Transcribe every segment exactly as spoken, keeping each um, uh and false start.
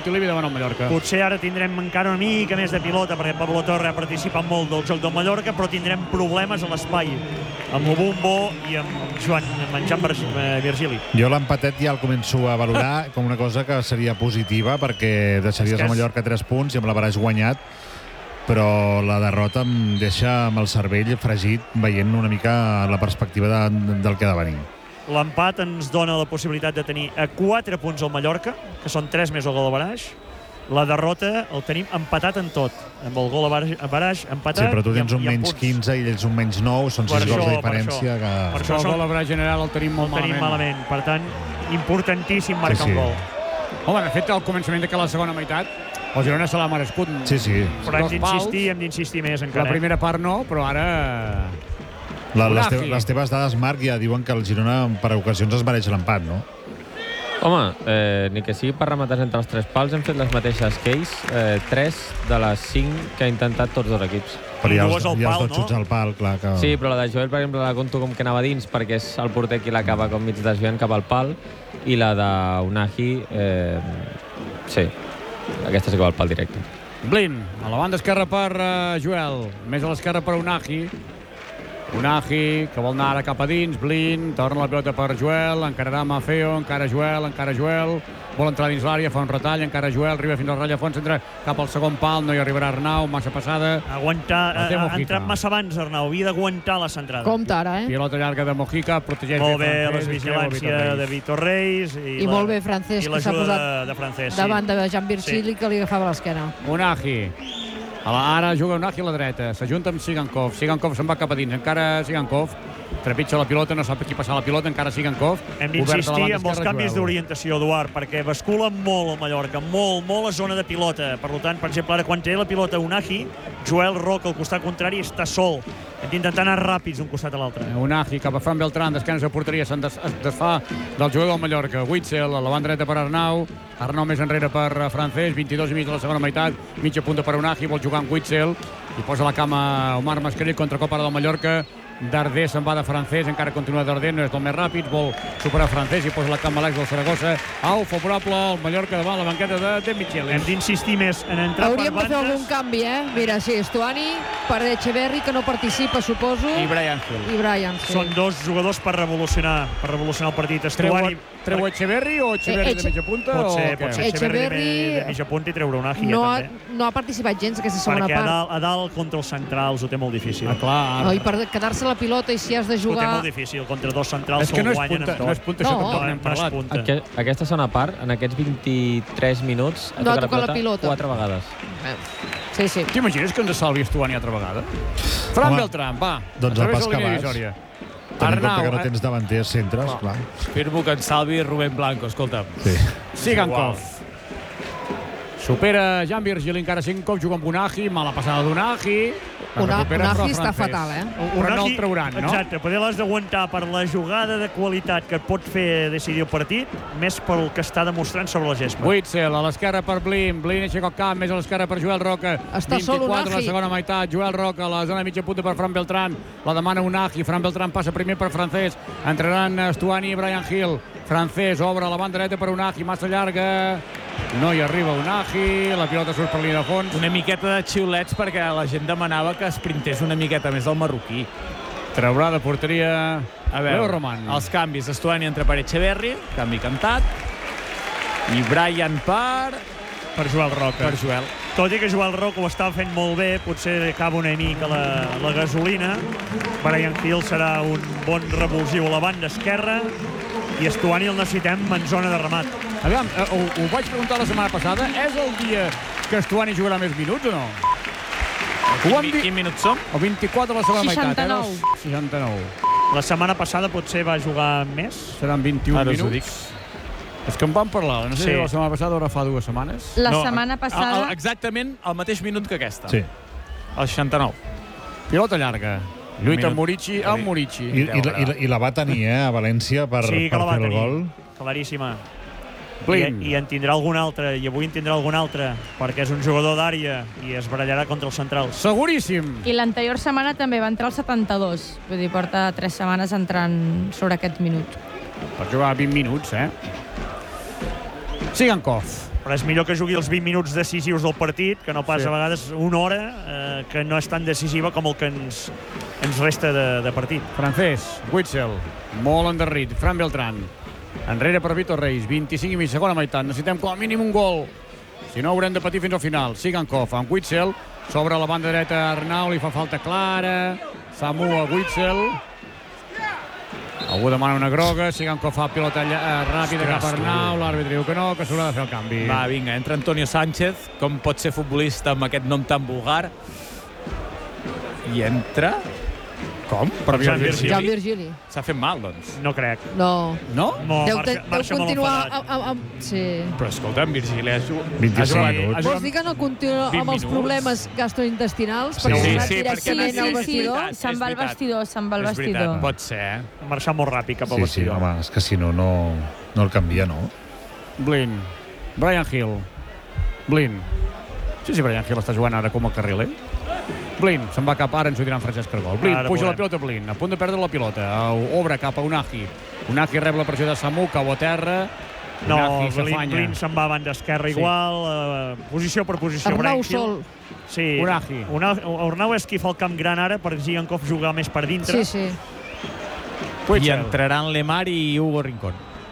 Montilivi davant el Mallorca. Potser ara tindrem encara una mica més de pilota, perquè Pablo Torre ha participat molt del joc del Mallorca, però tindrem problemes a l'espai amb el Bumbo i amb Joan, amb en Jan Virgili. Jo l'empatet ja el començo a valorar com una cosa que seria positiva, perquè deixaries el Mallorca tres punts i amb l'Avaraix guanyat, però la derrota em deixa amb el cervell fregit veient una mica la perspectiva de, del que ha de venir. L'empat ens dona la possibilitat de tenir a quatre punts al Mallorca, que són tres més el gol d'Avaraix. La derrota el tenim empatat en tot, amb el gol d'Avaraix empatat. Sí, però tu tens i un menys quinze i ells un menys nou, són sis gols de diferència. Que... Per això el gol d'Avaraix general el tenim molt el tenim malament. malament. Per tant, importantíssim marcar sí, sí. un gol. Home, de fet, al començament de la segona meitat, el Girona se l'ha merescut. Sí, sí. Però hem d'insistir, hem d'insistir més encara. La primera part no, però ara... La, les, te les teves dades, Marc, ja diuen que el Girona per ocasions es mereix l'empat, no? Home, eh, ni que sigui per rematar entre els tres pals, hem fet les mateixes que ells, eh, tres de les cinc que ha intentat tots dos equips. Però hi ha els, hi ha els dos xuts al pal, clar que... Sí, però la de Joel, per exemple, la conto com que anava dins, perquè és el porter qui l'acaba com mig desviant cap al pal, i la d'Unahi, eh, sí, aquesta sí que va al pal directe. Blin, a la banda esquerra per uh, Joel, més a l'esquerra per Unahi. Unahi, que vol anar ara cap a dins, Blin, torna la pilota per Joel, encararà Mafeo, encara Joel, encara Joel, vol entrar dins l'àrea, fa un retall, encara Joel, arriba fins al ratlla fons, entra cap al segon pal, no hi arribarà Arnau, massa passada. Aguantar, ha, ha entrat massa abans Arnau, havia d'aguantar la centrada. Compte ara, eh? Pilota llarga de Mojica, protegeix molt bé, bé les vigilància de Vitor Reis. I, I la, molt bé Francesc, que s'ha posat de, de Francesc, davant sí. de Jan Virgili, sí. que li agafava l'esquena. Unahi. Ara juga Unahi a la dreta, s'ajunta amb Sigankov, Sigankov se'n va cap a dins, encara Sigankov trepitja la pilota, no sap qui passar la pilota, encara Sigankov. Hem d'insistir amb els canvis d'orientació, Eduard, perquè bascula molt el Mallorca, molt, molt a zona de pilota. Per tant, per exemple, ara quan té la pilota Unahi, Joel Roca al costat contrari està sol. Hem d'intentar anar ràpids d'un costat a l'altre. Unahi cap a Fran Beltrán, d'esquenes a porteria, se'n des, desfà del jugador del Mallorca. Witzel, a la banda dreta per Arnau, Arnau més enrere per Francesc, vint-i-dos i mig de la segona meitat, mitja punta per Unahi, vol jugar amb Witzel, i posa la cama Omar Mascarell, contracop ara del Mallorca. Darder se'n va de Francesc, encara continua Darder, no és el més ràpid, vol superar Francesc i posa la cama a l'ex del Saragossa. Au, favorable al Mallorca davant la banqueta de De Micheli. Hem d'insistir més en entrar Hauríem per bandes. Hauríem de fer algun canvi, eh? Mira, sí, Stuani per Echeverri, que no participa, suposo. I Brian Hill. I Brian, sí. Són dos jugadors per revolucionar, per revolucionar el partit. Stuani... Treu Echeverri o Echeverri de mitja punta? Pot ser, pot ser Echeverri de mitja punta i treure Unahi, no ja, ha, també. no ha participat gens aquesta segona Perquè part. Perquè a dalt, a dalt contra els centrals ho té molt difícil. Ah, clar. No, i per quedar-se la pilota i si has de jugar... Ho té molt difícil contra dos centrals és que, que no ho guanyen punta, amb tot. No és punta, no, això tampoc no, n'hem parlat. punta. Aqu aquesta segona part, en aquests vint-i-tres minuts, ha no tocat, ha tocat la, la pilota quatre vegades. Sí, sí. T'imagines que ens salvi Stuani altra vegada? Fran Beltrán, va. Doncs el pas que vas. Tenint en compte que no tens davanters centres, clar. Firmo que en salvi Rubén Blanco, escolta'm. Sí. Sigankov. Supera Jan Virgili, encara Sigankov, juga amb Unahi, mala passada d'Unahi. Una, Unahi està fatal, eh? Però no el trauran, no? Exacte, poder l'has d'aguantar per la jugada de qualitat que et pot fer decidir el partit, més pel que està demostrant sobre la gespa. Witzel, a l'esquerra per Blin, Blin aixeca el camp, més a l'esquerra per Joel Roca. Està sol vint-i-quatre Unahi. la segona meitat, Joel Roca, a la zona mitja punta per Fran Beltrán, la demana Unahi, Fran Beltrán passa primer per Francesc, entraran Stuani i Brian Hill. Francesc obre a la banda dreta per Unahi, massa llarga, no hi arriba Unahi, la pilota surt per línia de fons. Una miqueta de xiulets perquè la gent demanava que esprintés una miqueta més el marroquí. Traurà de porteria a veure, Leo Roman. Els canvis, Stuani entra per Echeverri, canvi cantat, i Brian per... Per Joel Roca. Per Joel. Tot i que Joel Roca ho està fent molt bé, potser acaba una mica la, la gasolina. Brian Hill serà un bon revulsiu a la banda esquerra i Stuani el necessitem en zona de remat. Aviam, ho, ho vaig preguntar la setmana passada, és el dia que Stuani jugarà més minuts o no? Quin, quin minuts som? El vint-i-quatre de la segona seixanta-nou. meitat. Eh? seixanta-nou. La setmana passada potser va jugar més. Seran vint-i-un Ara minuts. És que em van parlar, no sé Sí. si la setmana passada o ara fa dues setmanes. La No, setmana passada... El, el, exactament el mateix minut que aquesta. Sí. El seixanta-nou. Pilota llarga. Lluita Minut. amb Murici, amb Murici. I, i, la, i, la, I la va tenir, eh, a València per, Sí, que per la va fer el tenir. gol. Claríssima. Blin. I, I en tindrà algun altre, i avui en tindrà algun altre, perquè és un jugador d'àrea i es barallarà contra els centrals. Seguríssim. I l'anterior setmana també va entrar al setanta-dos. Vull dir, porta tres setmanes entrant sobre aquest minut. Per jugar vint minuts, eh? Sigankov. Però és millor que jugui els vint minuts decisius del partit, que no pas Sí. a vegades una hora eh, que no és tan decisiva com el que ens, ens resta de, de partit. Francès, Witzel, molt endarrit, Fran Beltrán, enrere per Víctor Reis, vint-i-cinc i mig, segona meitat, necessitem com a mínim un gol, si no haurem de patir fins al final. Sigankov amb Witzel, sobre la banda dreta Arnau, li fa falta clara, Samu a Witzel, algú demana una groga, Sigankov fa pilota lla- ràpida cap a Arnau, l'àrbitre diu que no, que s'haurà de fer el canvi. Va, vinga, entra Antonio Sánchez, com pot ser futbolista amb aquest nom tan vulgar. I entra... Com? Per Jan Virgili. Jan Virgili. S'ha fet mal, doncs. No crec. No. No? No, Deu, marxa, te- deu marxa molt continuar enfadat. amb, amb, amb... Sí. Però escolta, en Virgili ha jugat... vint-i-cinc ha jugat- minuts. ha Vols jugat- dir que no continua vint amb els minuts. problemes gastrointestinals? Sí. Perquè Sí, ha anat sí, perquè directament no- al sí, sí, vestidor? sí. Se'n va al veritat. vestidor, se'n va al És veritat, vestidor. pot ser, eh? Marxar molt ràpid cap al Sí, sí, vestidor. home, és que si no, no, no el canvia, no? Blin, Brian Hill, Blin. Sí, sí, Brian Hill està jugant ara com a carriler. Blin, se'n va cap, ara ens ho diran Francesc Cargol. Blin, Ara puja veurem. la pilota Blin, a punt de perdre la pilota. Obre cap a Unahi. Unahi rep la pressió de Samu, cau a terra. No, Unahi Blin, s'afanya. Blin se'n va a banda esquerra Sí. igual, eh, posició per posició. Arnau Brian Hill. sol. Sí. Unahi. Una- Arnau és qui fa el camp gran ara per Zigankov jugar més per dintre. Sí, sí. I Witzel, entraran Lemar i Hugo Rincón.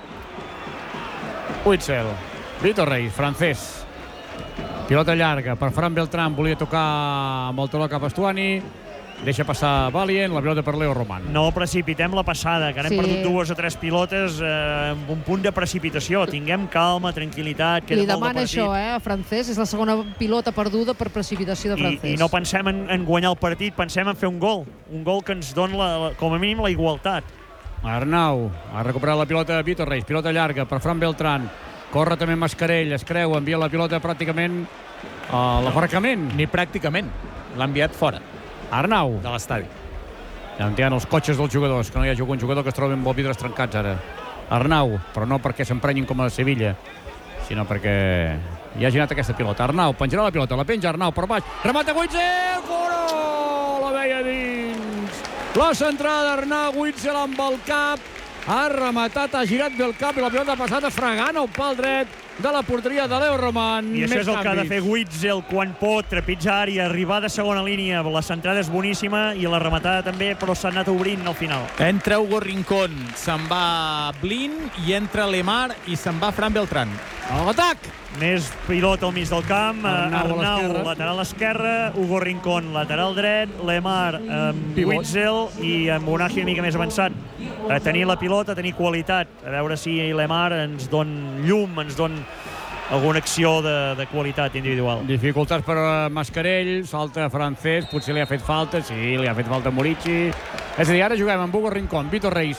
Witzel, Víctor Reis, francès. Pilota llarga per Fran Beltrán, volia tocar amb el taló cap a Estuani. Deixa passar Valient, la pilota per Leo Roman. No precipitem la passada, que n'hem Sí. perdut dues o tres pilotes eh, amb un punt de precipitació. Tinguem calma, tranquil·litat, queda Li molt de demana partit. això, eh, a Francès. És la segona pilota perduda per precipitació de I, Francès. I no pensem en, en guanyar el partit, pensem en fer un gol. Un gol que ens doni, la, la, com a mínim, la igualtat. Arnau ha recuperat la pilota de Víctor Reis, pilota llarga per Fran Beltrán. Corre també Mascarell, es creu, envia la pilota pràcticament a l'aparcament. Ni pràcticament. L'ha enviat fora Arnau. de l'estadi. Ja en els cotxes dels jugadors, que no hi hagi algun jugador que es trobi amb els vidres trencats ara. Arnau, però no perquè s'emprenyin com a de Sevilla, sinó perquè hi ha girat aquesta pilota. Arnau, penjarà la pilota, la penja Arnau per baix. Remata Witzel, fora! La veia dins. La centrada d'Arnau, Witzel amb el cap. Ha rematat, ha girat bé el cap i la pilota ha passat fregant el pal dret de la porteria de Leo Roman. I això Més és el que ha de canvis. fer Witzel quan pot, trepitjar àrea, arribar de segona línia. La centrada és boníssima i la rematada també, però s'ha anat obrint al final. Entra Hugo Rincón, se'n va Blin i entra Lemar i se'n va Fran Beltrán. A l'atac! Més pilota al mig del camp, Arnau a Arnau, l'esquerra. lateral esquerra, Hugo Rincón, lateral dret, Lemar amb Pivot. Witzel i amb Unahi una mica més avançat. A tenir la pilota, a tenir qualitat, a veure si Lemar ens don llum, ens don alguna acció de, de qualitat individual. Dificultats per a Mascarell, salta Francès, potser li ha fet falta, sí, li ha fet falta a Morici. És a dir, ara juguem amb Hugo Rincón, Víctor Reis,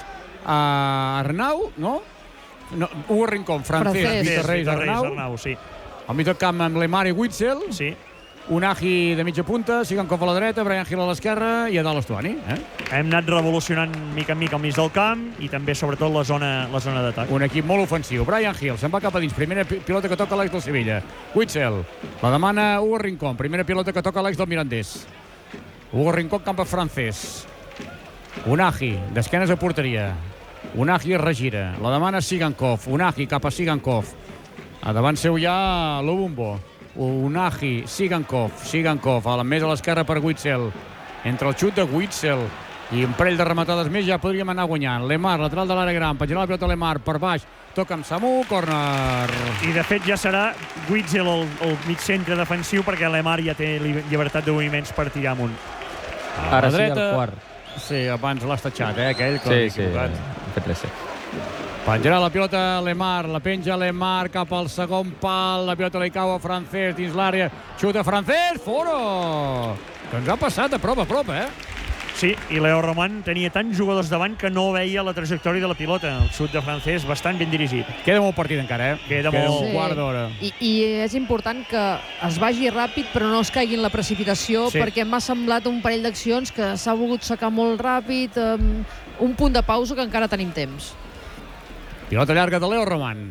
a Arnau, no? no Hugo Rincón, Francès, Francès. Víctor Reis, Víctor Arnau. Arnau, sí. Al mig del camp amb Lemar i Witzel, sí. Unahi de mitja punta, Sigankov a la dreta, Brian Hill a l'esquerra i a dalt Estuani. Eh? Hem anat revolucionant mica en mica al mig del camp i també, sobretot, la zona, la zona d'atac. Un equip molt ofensiu. Brian Hill se'n va cap a dins. Primera pi- pilota que toca l'ex del Sevilla. Witzel. La demana Hugo Rincón. Primera pilota que toca l'ex del Mirandés. Hugo Rincón cap a Francès. Unahi, d'esquenes a porteria. Unahi es regira. La demana Sigankov. Unahi cap a Sigankov. A davant seu ja Lubumbo. Unahi, Sigankov. Sigankov, a la més a l'esquerra per Witzel. Entre el xut de Witzel i un parell de rematades més ja podríem anar guanyant. Lemar, lateral de l'àrea gran, penjarà la pilota Lemar per baix, toca amb Samu, córner. I, de fet, ja serà Witzel el, el mig centre defensiu perquè Lemar ja té li- llibertat de moviments per tirar amunt. A Ara la sí, el dreta. quart. Sí, abans l'ha estatxat, eh, aquell que Sí, l'ha sí, equivocat. ha fet res, sí. Penjarà la pilota Lemar, la penja Lemar cap al segon pal, la pilota li cau a Francès dins l'àrea, xuta Francès, fora! Que ens ha passat a prop a prop, eh? Sí, i Leo Roman tenia tants jugadors davant que no veia la trajectòria de la pilota. El xut de Francès bastant ben dirigit. Queda molt partit encara, eh? Queda Queda molt. un quart d'hora. I, I és important que es vagi ràpid però no es caigui en la precipitació, Sí. perquè m'ha semblat un parell d'accions que s'ha volgut sacar molt ràpid, amb un punt de pausa que encara tenim temps. Pilota llarga de Leo Roman.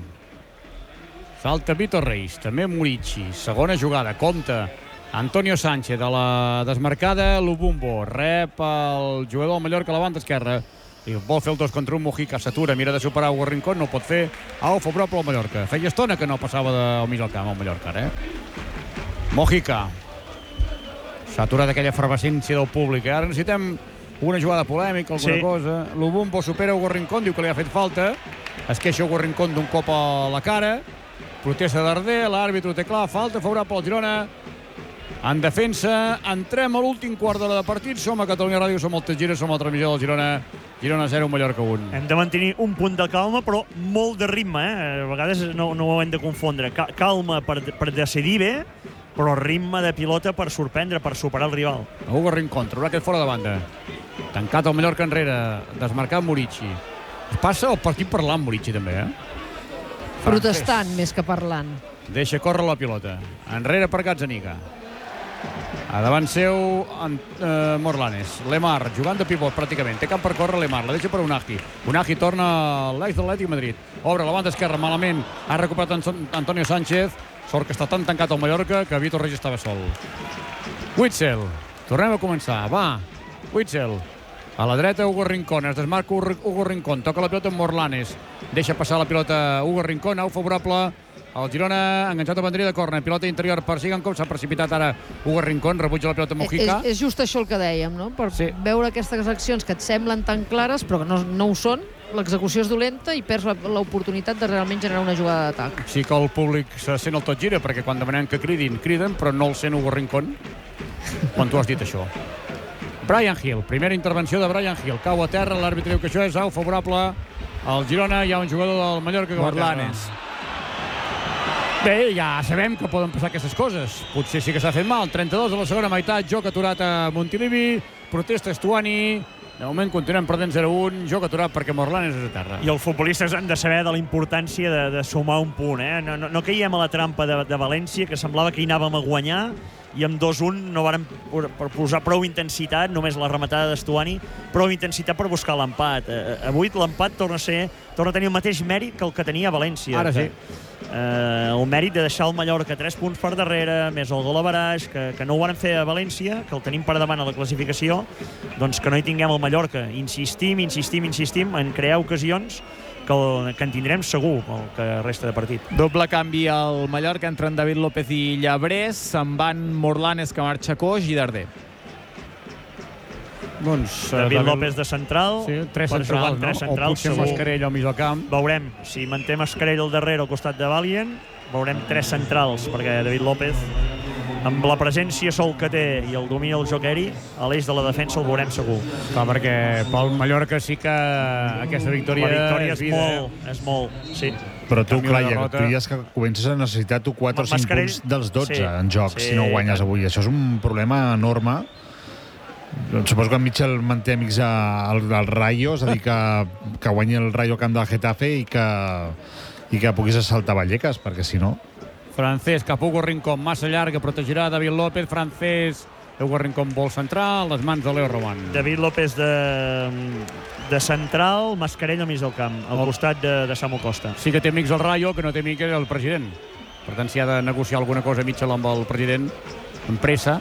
Salta Víctor Reis, també Morici. Segona jugada, compta. Antonio Sánchez a la desmarcada, Lubumbo. Rep el jugador del Mallorca a la banda esquerra. I vol fer el dos contra un, Mojica s'atura, mira de superar Hugo Rincón, no ho pot fer. Au, favorable al Mallorca. Feia estona que no passava del mig al camp, al Mallorca, ara, eh? Mojica. S'ha aturat aquella efervescència del públic, eh? Ara necessitem una jugada polèmica, alguna Sí. cosa. Lubumbo supera Hugo Rincón, diu que li ha fet falta. Es queixa Hugo Rincón d'un cop a la cara. Protesta d'Arder, l'àrbitre té clar, falta favorable al Girona. En defensa, entrem a l'últim quart d'hora de partit. Som a Catalunya Ràdio, som al Teixira, som a la transmissió del Girona. Girona zero, Mallorca un. Hem de mantenir un punt de calma, però molt de ritme, eh? A vegades no, no ho hem de confondre. Ca calma per, per decidir bé, però ritme de pilota per sorprendre, per superar el rival. Hugo Rincón, traurà aquest fora de banda. Tancat el Mallorca enrere, desmarcat Murici. Es passa el partit parlant Murici, també, eh? Protestant més que parlant. Deixa córrer la pilota. Enrere per Gazzaniga. A davant seu, en, eh, Morlanes. Lemar, jugant de pivot pràcticament. Té camp per córrer Lemar, la deixa per Unagi. Unagi torna a l'ex de l'Atlètic Madrid. Obre la banda esquerra, malament. Ha recuperat Anton Antonio Sánchez. Sort que està tan tancat al Mallorca que Vitor Reig estava sol. Witsel. Tornem a començar. Va. Witsel. A la dreta, Hugo Rincón. Es desmarca Hugo Rincón. Toca la pilota amb Morlanes. Deixa passar la pilota Hugo Rincón. Au favorable el Girona, enganxat a bandera de córner. Pilota interior per Sigankov. S'ha precipitat ara Hugo Rincón. Rebutja la pilota Mojica. És, és just això el que dèiem, no? Per Sí. veure aquestes accions que et semblen tan clares, però que no, no ho són. L'execució és dolenta i perds l'oportunitat de realment generar una jugada d'atac. Sí que el públic se sent el tot gira, perquè quan demanem que cridin, criden, però no el sent Hugo Rincón quan tu has dit això. Brian Hill, primera intervenció de Brian Hill. Cau a terra, l'àrbitre diu que això és au favorable al Girona. Hi ha un jugador del Mallorca que Morlanes. Bé, ja sabem que poden passar aquestes coses. Potser sí que s'ha fet mal. trenta-dos de la segona meitat, joc aturat a Montilivi, protesta Estuani. De moment continuem perdent zero a un, joc aturat perquè Morlanes és a terra. I els futbolistes han de saber de la importància de, de sumar un punt, eh? No, no, no caiem a la trampa de, de València, que semblava que hi anàvem a guanyar, i amb dos un no vàrem posar prou intensitat, només la rematada d'Estuani, prou intensitat per buscar l'empat. Eh, avui l'empat torna a ser, torna a tenir el mateix mèrit que el que tenia València. Ara sí. Eh, el mèrit de deixar el Mallorca tres punts per darrere, més el gol a Baraix, que, que no ho van fer a València, que el tenim per davant a la classificació, doncs que no hi tinguem el Mallorca. Insistim, insistim, insistim en crear ocasions que, el, que en tindrem segur el que resta de partit. Doble canvi al Mallorca, entren David López i Llabrés, se'n van Morlanes, que marxa coix, i Darder. Doncs, David, David López de central, sí, tres per jugar centrals, amb tres no? centrals, O potser segur. Mascarell al mig del camp. Veurem, si manté Mascarell al darrere al costat de Valient, veurem tres centrals, perquè David López, amb la presència sol que té i el domini del joc aeri, a l'eix de la defensa el veurem segur. Clar, perquè pel Mallorca sí que aquesta victòria, La victòria és, vida. molt, és molt, sí. Però tu, Canvi clar, de ja derrota. tu diries que comences a necessitar tu quatre o cinc Mascarell, punts dels dotze sí, en joc, sí, si no guanyes tant. avui. Això és un problema enorme. Doncs suposo que en Mitchell manté amics al, al Rayo, és a dir, que, que guanyi el Rayo al camp del Getafe i que, i que puguis assaltar Vallecas, perquè si no... Francés cap a Hugo Rincón, massa llarga, protegirà David López. Francés, Hugo Rincón vol central, les mans de Leo Roman. David López de, de central, Mascarell al mig del camp, al costat de, de Samu Costa. Sí que té amics al Rayo, que no té amics el president. Per tant, si ha de negociar alguna cosa Mitchell amb el president, amb pressa,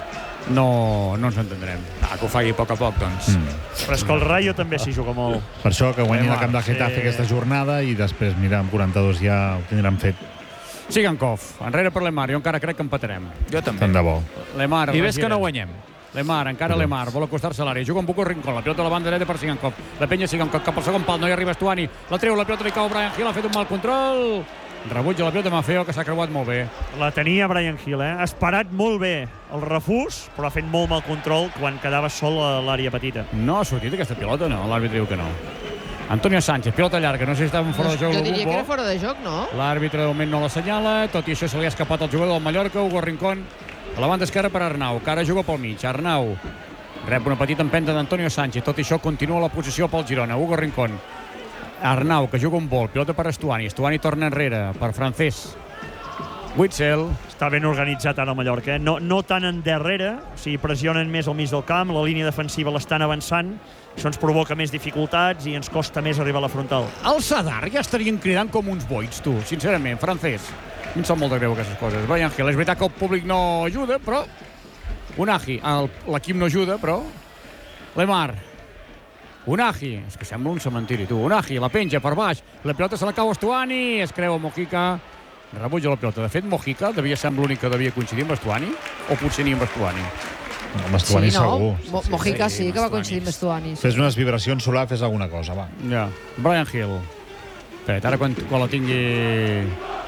no, no ens entendrem. Ah, que ho faci a poc a poc, doncs. Mm. Però és que el Rayo també s'hi juga molt. Per això que guanyi Bé, el camp del Getafe sí. aquesta jornada i després, mira, amb quaranta-dos ja ho tindran fet. Sigankov, enrere per Lemar, jo encara crec que empatarem. Jo també. Tant de bo. Lemar, I ves que regira. no guanyem. Lemar, encara Lemar, vol acostar-se a l'àrea, juga amb Hugo Rincón, la pilota a la banda dreta per Sigankov, la penya Sigankov cap al segon pal, no hi arriba Estuani, la treu, la pilota li cau a Brian Hill, ha fet un mal control, rebutja la pilota Maffeo, que s'ha creuat molt bé. La tenia Brian Hill, eh? Ha esperat molt bé el refús, però ha fet molt mal control quan quedava sol a l'àrea petita. No ha sortit aquesta pilota, no? L'àrbitre diu que no. Antonio Sánchez, pilota llarga, no sé si estava fora de joc. Jo el diria Bumbo. que era fora de joc, no? L'àrbitre de moment no l'assenyala, tot i això se li ha escapat el jugador del Mallorca, Hugo Rincón, a la banda esquerra per Arnau, que ara juga pel mig. Arnau rep una petita empenta d'Antonio Sánchez, tot i això continua la posició pel Girona. Hugo Rincón, Arnau, que juga un vol, pilota per Estuani, Estuani torna enrere per Francés. Witsel, Està ben organitzat ara el Mallorca, eh? No, no tan endarrere, o sigui, pressionen més al mig del camp, la línia defensiva l'estan avançant, això ens provoca més dificultats i ens costa més arribar a la frontal. el Sadar ja estarien cridant com uns boits, tu, sincerament, Francés. A mi em sap molt de greu aquestes coses. Brian Hill, és veritat que el públic no ajuda, però... Unagi, el- l'equip no ajuda, però... Lemar. Unagi, és que sembla un cementiri, tu. Unagi, la penja per baix, la pilota se la cau Stuani, es creu a Mojica, rebutja la pilota. De fet, Mojica devia ser l'únic que devia coincidir amb Stuani, o potser ni amb Stuani. Amb Stuani sí, no? segur. Mo Mojica sí, sí que va coincidir amb Stuani. Sí. Fes unes vibracions solar, fes alguna cosa, va. Ja. Brian Hill. Espera't, ara quan, quan la tingui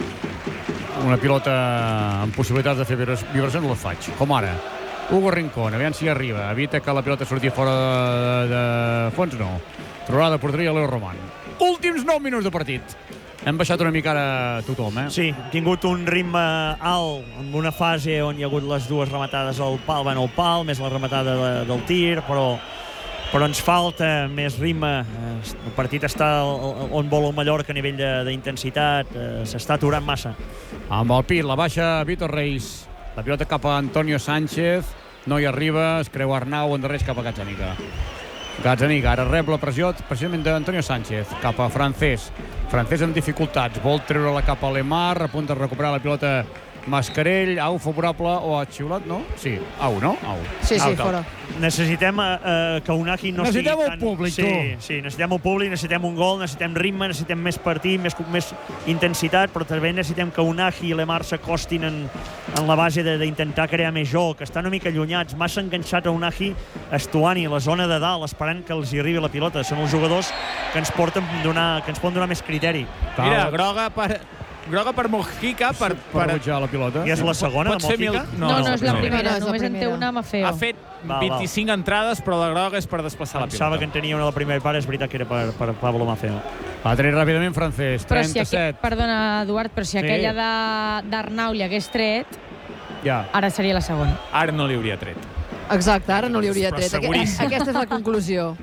una pilota amb possibilitats de fer vibracions, la faig. Com ara. Hugo Rincón, aviam si arriba. Evita que la pilota surti fora de, de fons, no. Trobarà de porteria Leo Roman. Últims nou minuts de partit. Hem baixat una mica ara tothom, eh? Sí, hem tingut un ritme alt, amb una fase on hi ha hagut les dues rematades al pal, van al pal, més la rematada de, del tir, però, però ens falta més ritme. El partit està on vol el Mallorca a nivell d'intensitat, s'està aturant massa. Amb el pit, la baixa Vítor Reis. La pilota cap a Antonio Sánchez, no hi arriba, es creu Arnau, endarreix cap a Gazzaniga. Gazzaniga ara rep la pressió precisament d'Antonio Sánchez, cap a Francés. Francés amb dificultats, vol treure-la cap a Lemar, a punt de recuperar la pilota Mascarell, au favorable o ha xiulat, no? Sí, au, no? Au. Sí, sí, au, fora. Necessitem uh, que Unagi no sigui necessitem tan... el públic, sí, tu. Sí, necessitem el públic, necessitem un gol, necessitem ritme, necessitem més partit, més, més intensitat, però també necessitem que Unagi i Lemar s'acostin en, en la base d'intentar crear més joc, que estan una mica allunyats, massa enganxat a Unagi, Stuani, la zona de dalt, esperant que els hi arribi la pilota. Són els jugadors que ens, porten donar, que ens poden donar més criteri. Mira, groga per... Groga per Mojica, per... Per rebutjar la pilota. I és la segona Pot de ser Mojica? mil- No, no, és la no. primera, No, és la només en té primera. una Mafeo. Ha fet Val, vint-i-cinc entrades, però la groga és per desplaçar la Pensava que pilota. en tenia una de la primera part, és veritat que era per, per Pablo Mafeo. Va tret ràpidament Francés, Però si trenta-set. aqu... Perdona, Eduard, però si Sí. aquella de- d'Arnau li hagués tret, Ja. ara seria la segona. Ara no li hauria tret. Exacte, ara no li hauria Però tret. Aqu- seguríssim. Aquesta és la conclusió.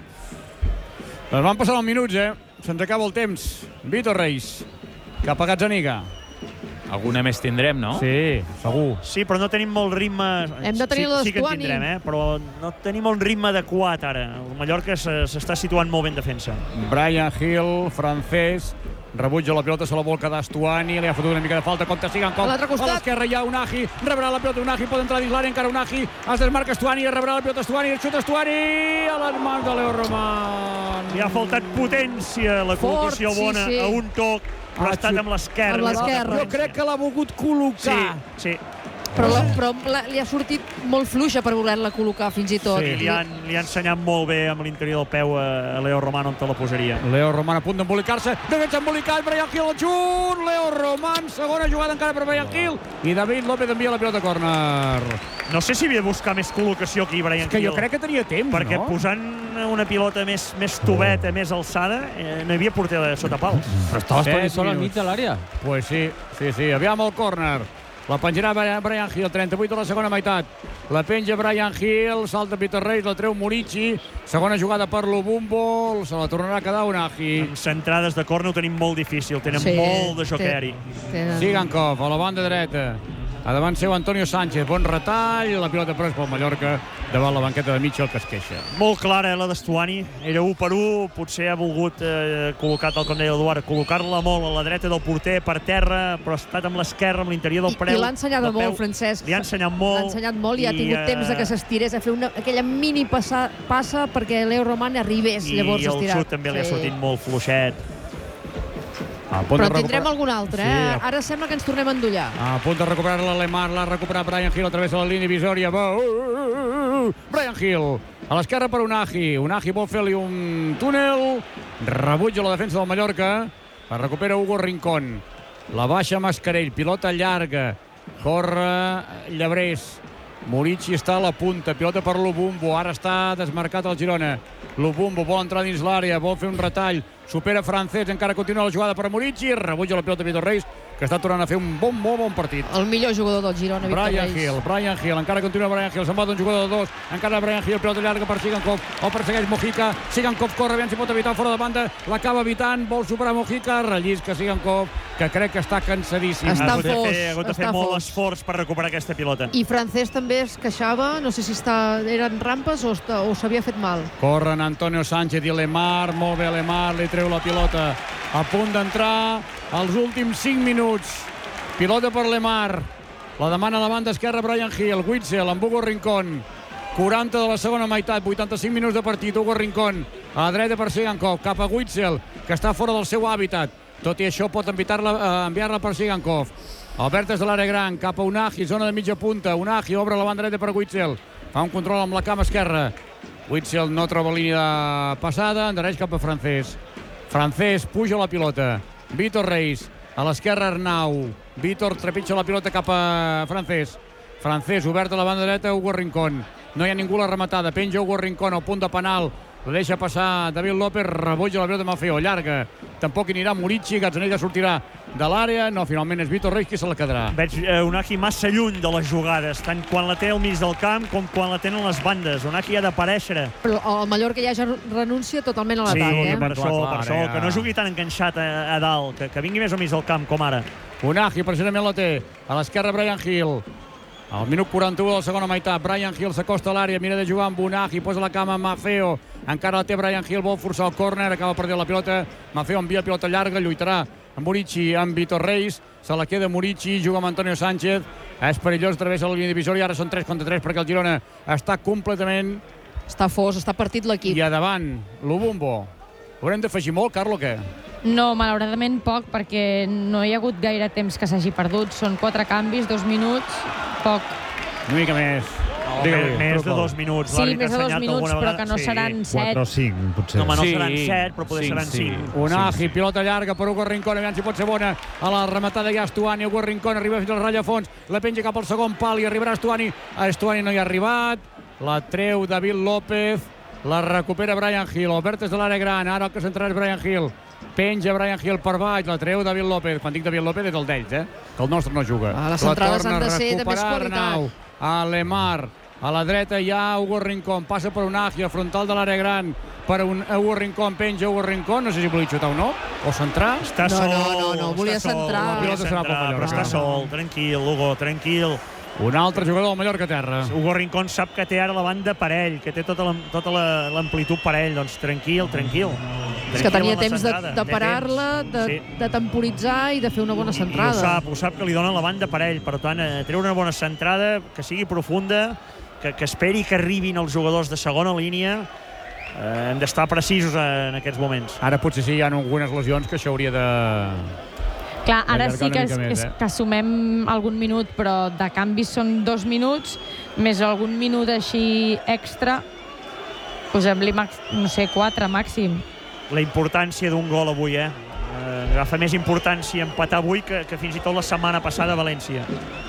Doncs van passant els minuts, eh? Se'ns acaba el temps. Vítor Reis, cap a Gazzaniga. Alguna més tindrem, no? Sí, segur. Sí, però no tenim molt ritme... Hem de tenir sí, la sí que en d'Estuani. tindrem, eh? Però no tenim un ritme adequat ara. El Mallorca se- s'està situant molt ben defensa. Brian Hill, francès, rebutja la pilota, se la vol quedar Stuani, li ha fotut una mica de falta, compte siguen com A l'altre costat. a l'esquerra hi ha Unagi, rebrà la pilota Unagi, pot entrar dins l'àrea, encara Unagi, es desmarca Stuani, rebrà la pilota Stuani, xuta Stuani, a les mans de Leo Roman. Li ha faltat potència, la Fort, col·locació sí, bona sí. a un toc, però Ah, ha estat xut- amb l'esquerra. amb li ha faltat l'esquerra. Jo potència. crec que l'ha volgut Sí, col·locar. sí. Però, la, però la, li ha sortit molt fluixa per voler-la col·locar, fins i tot. Sí, li, han, li ha ensenyat molt bé amb l'interior del peu a, a Leo Roman on te la posaria. Leo Roman a punt d'embolicar-se, de fet s'ha embolicat, Brian Hill al junt, Leo Roman, segona jugada encara per Brian Hill, i David López envia la pilota a còrner. No sé si havia de buscar més col·locació aquí, Brian Que jo Hill, crec que tenia temps, perquè no? posant una pilota més, més tubeta, més alçada, eh, no hi havia porter de sota pals. Però estaves Set per sol al minuts. mig de l'àrea. Pues sí, sí, sí. Aviam el córner. La penjarà Brian Brian Hill, trenta-vuit de la segona meitat. La penja Brian Hill, salta Vítor Reis, la treu Murici. Segona jugada per Lubumbo, se la tornarà a quedar Unagi. Amb centrades de córner ho tenim molt difícil, tenen Sí, molt de té- joqueri. tenen- Sigankov, a la banda dreta. A davant seu Antonio Sánchez, bon retall, la pilota pres pel Mallorca, davant la banqueta de Mitchell, que es queixa. Molt clara, eh, la d'Estuani. Era un per un, potser ha volgut eh, col·locar, tal com deia l'Eduard, col·locar-la molt a la dreta del porter, per terra, però ha estat amb l'esquerra, amb l'interior del I, preu. i l'ha ensenyat del molt, peu. Francesc. Li ha ensenyat molt. L'ha ensenyat molt i, ha tingut eh, temps de que s'estirés a fer una, aquella mini passa, passa perquè Leo Roman arribés, I llavors el estirat. xut també li ha sortit molt fluixet. A punt Però de en tindrem recuperar- algun altre, Sí, eh? a- Ara sembla que ens tornem a endollar. A punt de recuperar-la Lemar, l'ha recuperat Brian Hill a través de la línia divisòria. Va, uh, uh, uh, Brian Hill, a l'esquerra per Unagi. Unagi vol fer-li un túnel, rebutja la defensa del Mallorca, la recupera Hugo Rincón. La baixa Mascarell, pilota llarga, corre Llebrés. Murici està a la punta, pilota per Lubumbo, ara està desmarcat el Girona. Lubumbo vol entrar dins l'àrea, vol fer un retall, supera Francés, encara continua la jugada per Murici, rebutja la pilota Vítor Reis, que està tornant a fer un bon, molt bon partit. El millor jugador del Girona, Víctor Brian Reis. Hill, Brian Hill, encara continua Brian Hill, se'n va d'un jugador de dos, encara Brian Hill, pilota llarga per Sigankov, el persegueix Mojica, Sigankov corre, aviam si pot evitar fora de banda, l'acaba evitant, vol superar Mojica, rellisca Sigankov, que crec que està cansadíssim. Està ha hagut de fos, fer, ha hagut de fer està molt fos. esforç per recuperar aquesta pilota. I Francés també es queixava, no sé si està, eren rampes o, està, o s'havia fet mal. Corren Antonio Sánchez i Lemar, molt bé Lemar, li treu la pilota, a punt d'entrar als últims cinc minuts. Pilota per Lemar, la demana a la banda esquerra Brian Hill, Witzel amb Hugo Rincón, quaranta de la segona meitat, vuitanta-cinc minuts de partit, Hugo Rincón A la dreta per Sigankov, cap a Witzel, que està fora del seu hàbitat. Tot i això pot enviar-la eh, enviar-la per Sigankov. Albert és de l'àrea gran, cap a Unahi, zona de mitja punta. Unahi obre la banda dreta per Witzel. Fa un control amb la cama esquerra. Witzel no troba línia passada, endarreix cap a Francés. Francés puja la pilota. Vítor Reis, a l'esquerra Arnau. Vítor trepitja la pilota cap a Francés. Francés, obert a la banda dreta, Hugo Rincón. No hi ha ningú a la rematada, penja Hugo Rincón al punt de penal. La deixa passar David López, rebotja la pilota de Maffeo, llarga. Tampoc hi anirà Murici, Gazzaniga sortirà de l'àrea. No, finalment és Vítor Reis qui se la quedarà. Veig eh, Unahi massa lluny de les jugades, tant quan la té al mig del camp com quan la tenen les bandes. Unahi ha d'aparèixer. Però el Mallorca ja ja renuncia totalment a Sí, l'atac, eh? per això, per això, que no jugui tan enganxat a, a dalt, que, que vingui més al mig del camp, com ara. Unahi precisament la té. A l'esquerra Brian Hill. Al minut quaranta-u de la segona meitat, Brian Hill s'acosta a l'àrea, mira de jugar amb Unahi, posa la cama amb Maffeo. Encara la té Brian Hill, vol forçar el córner, acaba perdent la pilota. Maffeo envia pilota llarga, lluitarà amb Murici, amb Vítor Reis. Se la queda Murici, juga amb Antonio Sánchez. És perillós, travessa la línia divisòria. Ara són tres contra tres perquè el Girona està completament... Està fos, està partit l'equip. I a davant, Lubumbo. Haurem d'afegir molt, Carlo, o què? No, malauradament poc, perquè no hi ha hagut gaire temps que s'hagi perdut. Són quatre canvis, dos minuts, poc. Una mica més. No, més, més de dos minuts. Sí, més de dos minuts, però que no sí. seran set. quatre o cinc, potser. No, home, no Sí, seran set, però potser cinc, seran sí. cinc. Unahi, pilota llarga per Hugo Rincón, aviam si pot ser bona. A la rematada hi ha Estuani, Hugo Rincón arriba fins al ratlla fons, la penja cap al segon pal i arribarà Estuani. Estuani no hi ha arribat, la treu David López, la recupera Brian Hill. Albert és de l'àrea gran, ara el que centrarà és Brian Hill. Penja Brian Hill per baix, la treu David López. Quan dic David López és el d'ells, eh? Que el nostre no juga. Ah, les centrades han de ser de més qualitat. Arnau, a Lemar, a la dreta hi ha Hugo Rincón, passa per Unahi, al frontal de l'àrea gran, per un Hugo Rincón, penja Hugo Rincón, no sé si volia xutar o no, o centrar. Està No, sol. no, no, no, volia està sol, centrar. volia La pilota serà pel centrar, però Mallorca. està sol, tranquil, Hugo, tranquil. Un altre jugador del Mallorca a terra. Hugo Rincón sap que té ara la banda per ell, que té tota l'am- tota la- l'amplitud per ell, doncs tranquil, tranquil. És que Tranquil tenia amb la temps de, centrada. de Té parar-la, temps. de, Sí. de temporitzar i de fer una bona I ho centrada. sap, ho sap que li donen la banda per ell. Per tant, eh, treure una bona centrada, que sigui profunda, que, que esperi que arribin els jugadors de segona línia. Eh, hem d'estar precisos en aquests moments. Ara potser sí hi ha algunes lesions que això hauria de... Clar, ara Allargar sí una que, mica és, més, és eh? que sumem algun minut, però de canvis són dos minuts, més algun minut així extra, posem-li, no sé, quatre màxim. La importància d'un gol avui, eh? eh agafa més importància empatar avui que, que fins i tot la setmana passada a València.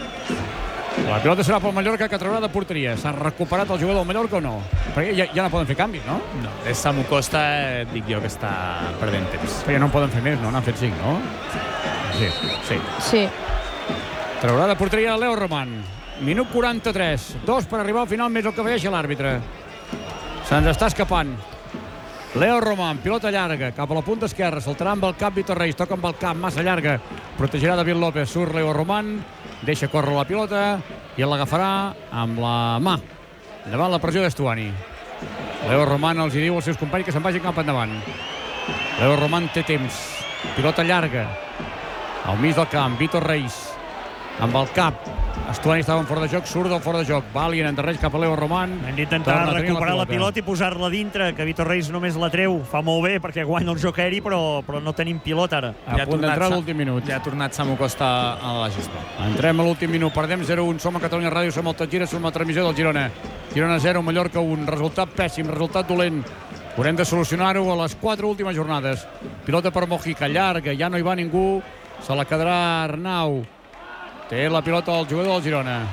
La pilota serà pel Mallorca, que traurà de porteria. S'ha recuperat el jugador del Mallorca o no? Perquè ja, ja no poden fer canvis, no? No, és Samu Costa, eh, dic jo que està perdent temps. Però ja no en poden fer més, no? N'han fet cinc, no? Sí, sí. Sí. Traurà de porteria Leo Roman. Minut quaranta-tres. Dos per arribar al final, més el que afegeixi l'àrbitre. Se'ns està escapant. Leo Roman, pilota llarga, cap a la punta esquerra, saltarà amb el cap Vítor Reis, toca amb el cap, massa llarga, protegirà David López, surt Leo Roman, deixa córrer la pilota i l'agafarà amb la mà, davant la pressió d'Estuani. Leo Roman els hi diu als seus companys que se'n vagin cap endavant. Leo Roman té temps, pilota llarga, al mig del camp, Vítor Reis, amb el cap. Estuani estava en fora de joc, surt del fora de joc. Valien endarreix cap a Leo Roman. Hem d'intentar Torna a tenir recuperar la pilota i posar-la dintre, que Vítor Reis només la treu. Fa molt bé perquè guanya el joc aeri, però, però no tenim pilota ara. A punt d'entrar a l'últim minut. Ja ha tornat Samu Costa a la gespa. Entrem a l'últim minut, perdem zero un, som a Catalunya Ràdio, som al Tatgira, som a la transmissió del Girona. Girona zero, Mallorca un, resultat pèssim, resultat dolent. Haurem de solucionar-ho a les quatre últimes jornades. Pilota per Mojica, llarga, ja no hi va ningú, se la quedarà Arnau. Té la pilota el jugador del Girona.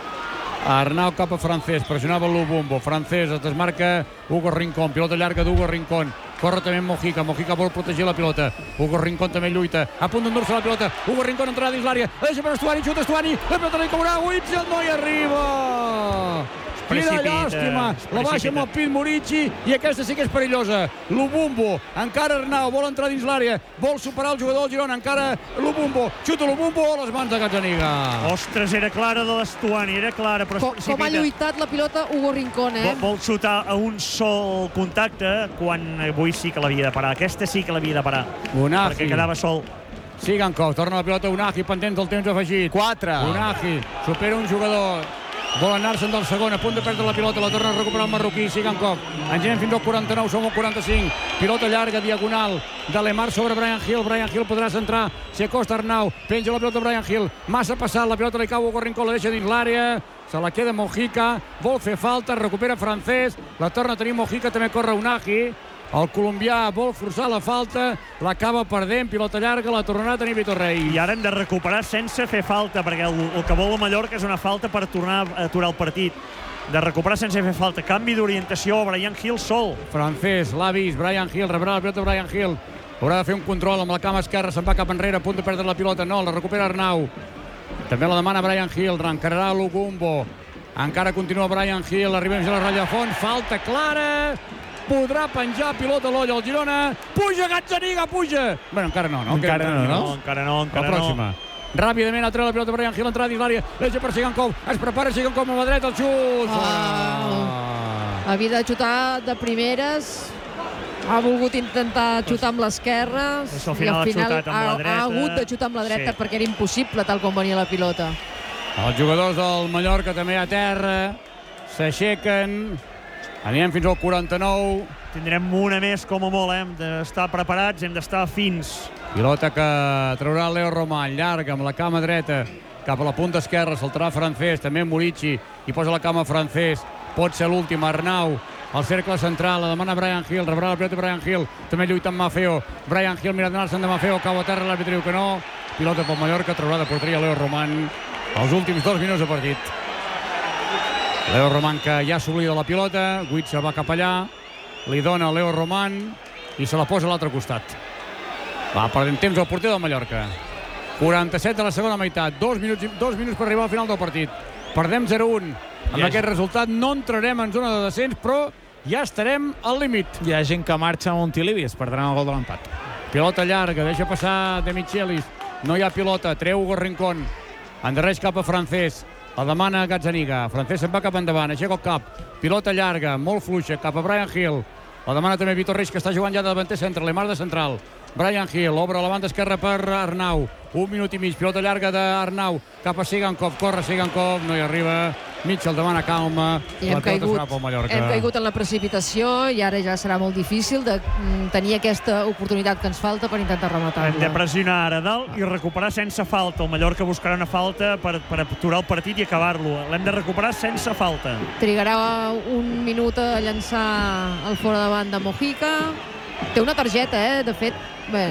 Arnau cap a Francés, pressionava Lubumbo. Francés es desmarca Hugo Rincón, pilota llarga d'Hugo Rincón. Corre també Mojica, Mojica vol protegir la pilota. Hugo Rincón també lluita, a punt d'endur-se la pilota. Hugo Rincón entrarà dins l'àrea, la deixa per Estuani, xuta Estuani, la pilota li caurà, Witzel no hi arriba! Quina Precipita, llàstima, la baixa amb el Pit Murici i aquesta sí que és perillosa. Lubumbo, encara Arnau, vol entrar dins l'àrea, vol superar el jugador del Girona, encara Lubumbo, xuta Lubumbo a les mans de Gazzaniga. Ostres, era clara de l'Estuani, era clara, però Com, es com ha precipita. lluitat la pilota Hugo Rincón, eh? Vol, vol xutar a un sol contacte quan avui sí que l'havia de parar. Aquesta sí que l'havia de parar, Unahi. perquè quedava sol. Sigankov, torna la pilota Unahi, pendent del temps afegit. quatre. Unahi, supera un jugador. Vol anar-se'n del segon, a punt de perdre la pilota, la torna a recuperar el marroquí, Sigankov. Ens anem fins al quaranta-nou, som al quaranta-cinc. Pilota llarga, diagonal, de Lemar sobre Brian Hill. Brian Hill podrà centrar, s'hi acosta Arnau, penja la pilota Brian Hill, massa passat, la pilota li cau a Hugo Rincón, la deixa dins l'àrea, se la queda Mojica, vol fer falta, recupera Francés, la torna a tenir Mojica, també corre Unagi. El colombià vol forçar la falta, l'acaba perdent, pilota llarga, la tornarà a tenir Vitor Rey. I ara hem de recuperar sense fer falta, perquè el, el que vol la Mallorca és una falta per tornar a aturar el partit. De recuperar sense fer falta. Canvi d'orientació, Brian Hill sol. Francés, l'ha vist, Brian Hill, rebrà la pilota Brian Hill. Haurà de fer un control amb la cama esquerra, se'n va cap enrere, a punt de perdre la pilota. No, la recupera Arnau. També la demana Brian Hill, reencararà l'Ugumbo. Encara continua Brian Hill, arribem a la ratlla de fons, falta clara. Podrà penjar pilota a l'olla al Girona. Puja, Gazzaniga, puja! Bé, encara no, no? Encara no, no? Encara no, encara no. La pròxima. Ràpidament ha tret la pilota Brian Hill, entrada dins l'àrea, deixa per Sigankov, es prepara Sigankov amb la dreta, el xut! Ah, havia de xutar de primeres, ha volgut intentar xutar amb l'esquerra i al final ha, ha hagut de xutar amb la dreta, sí, perquè era impossible tal com venia la pilota. Els jugadors del Mallorca també a terra, s'aixequen, anirem fins al quaranta-nou. Tindrem una més com a molt, eh? Hem d'estar preparats, hem d'estar fins. Pilota que traurà Leo Román, llarga amb la cama dreta cap a la punta esquerra, saltarà Francés, també Murici, i posa la cama Francés, pot ser l'últim, Arnau, al cercle central, la demana Brian Hill, rebrà la pilota Brian Hill, també lluita amb Maffeo, Brian Hill mira d'anar-se'n de Maffeo, cau a terra, l'àrbitre diu que no, pilota pel Mallorca, traurà de porteria Leo Román els últims dos minuts de partit. Leo Román que ja s'oblida la pilota, Guitza va cap allà, li dona a Leo Román i se la posa a l'altre costat. Va perdent temps el porter del Mallorca. quaranta-set de la segona meitat, dos minuts, dos minuts per arribar al final del partit. Perdem zero a un. Amb aquest resultat no entrarem en zona de descens, però ja estarem al límit. Hi ha gent que marxa a Montilivi, es perdran el gol de l'empat. Pilota llarga, deixa passar De Michelis. No hi ha pilota, treu Hugo Rincón. Endarreix cap a Francés. La demana Gazzaniga. Francés se'n va cap endavant, aixeca el cap. Pilota llarga, molt fluixa, cap a Brian Hill. La demana també Vitor Reis, que està jugant ja de davanter centre, Lemar de central. Brian Hill obre a la banda esquerra per Arnau. Un minut i mig, pilota llarga d'Arnau cap a Sigankov, corre Sigankov, no hi arriba. Mitchell demana calma. I hem caigut, hem caigut en la precipitació i ara ja serà molt difícil de tenir aquesta oportunitat que ens falta per intentar rematar-la. Hem de pressionar ara dalt i recuperar sense falta. El Mallorca buscarà una falta per, per aturar el partit i acabar-lo. L'hem de recuperar sense falta. Trigarà un minut a llançar el fora de banda Mojica. Té una targeta, eh? De fet, bé.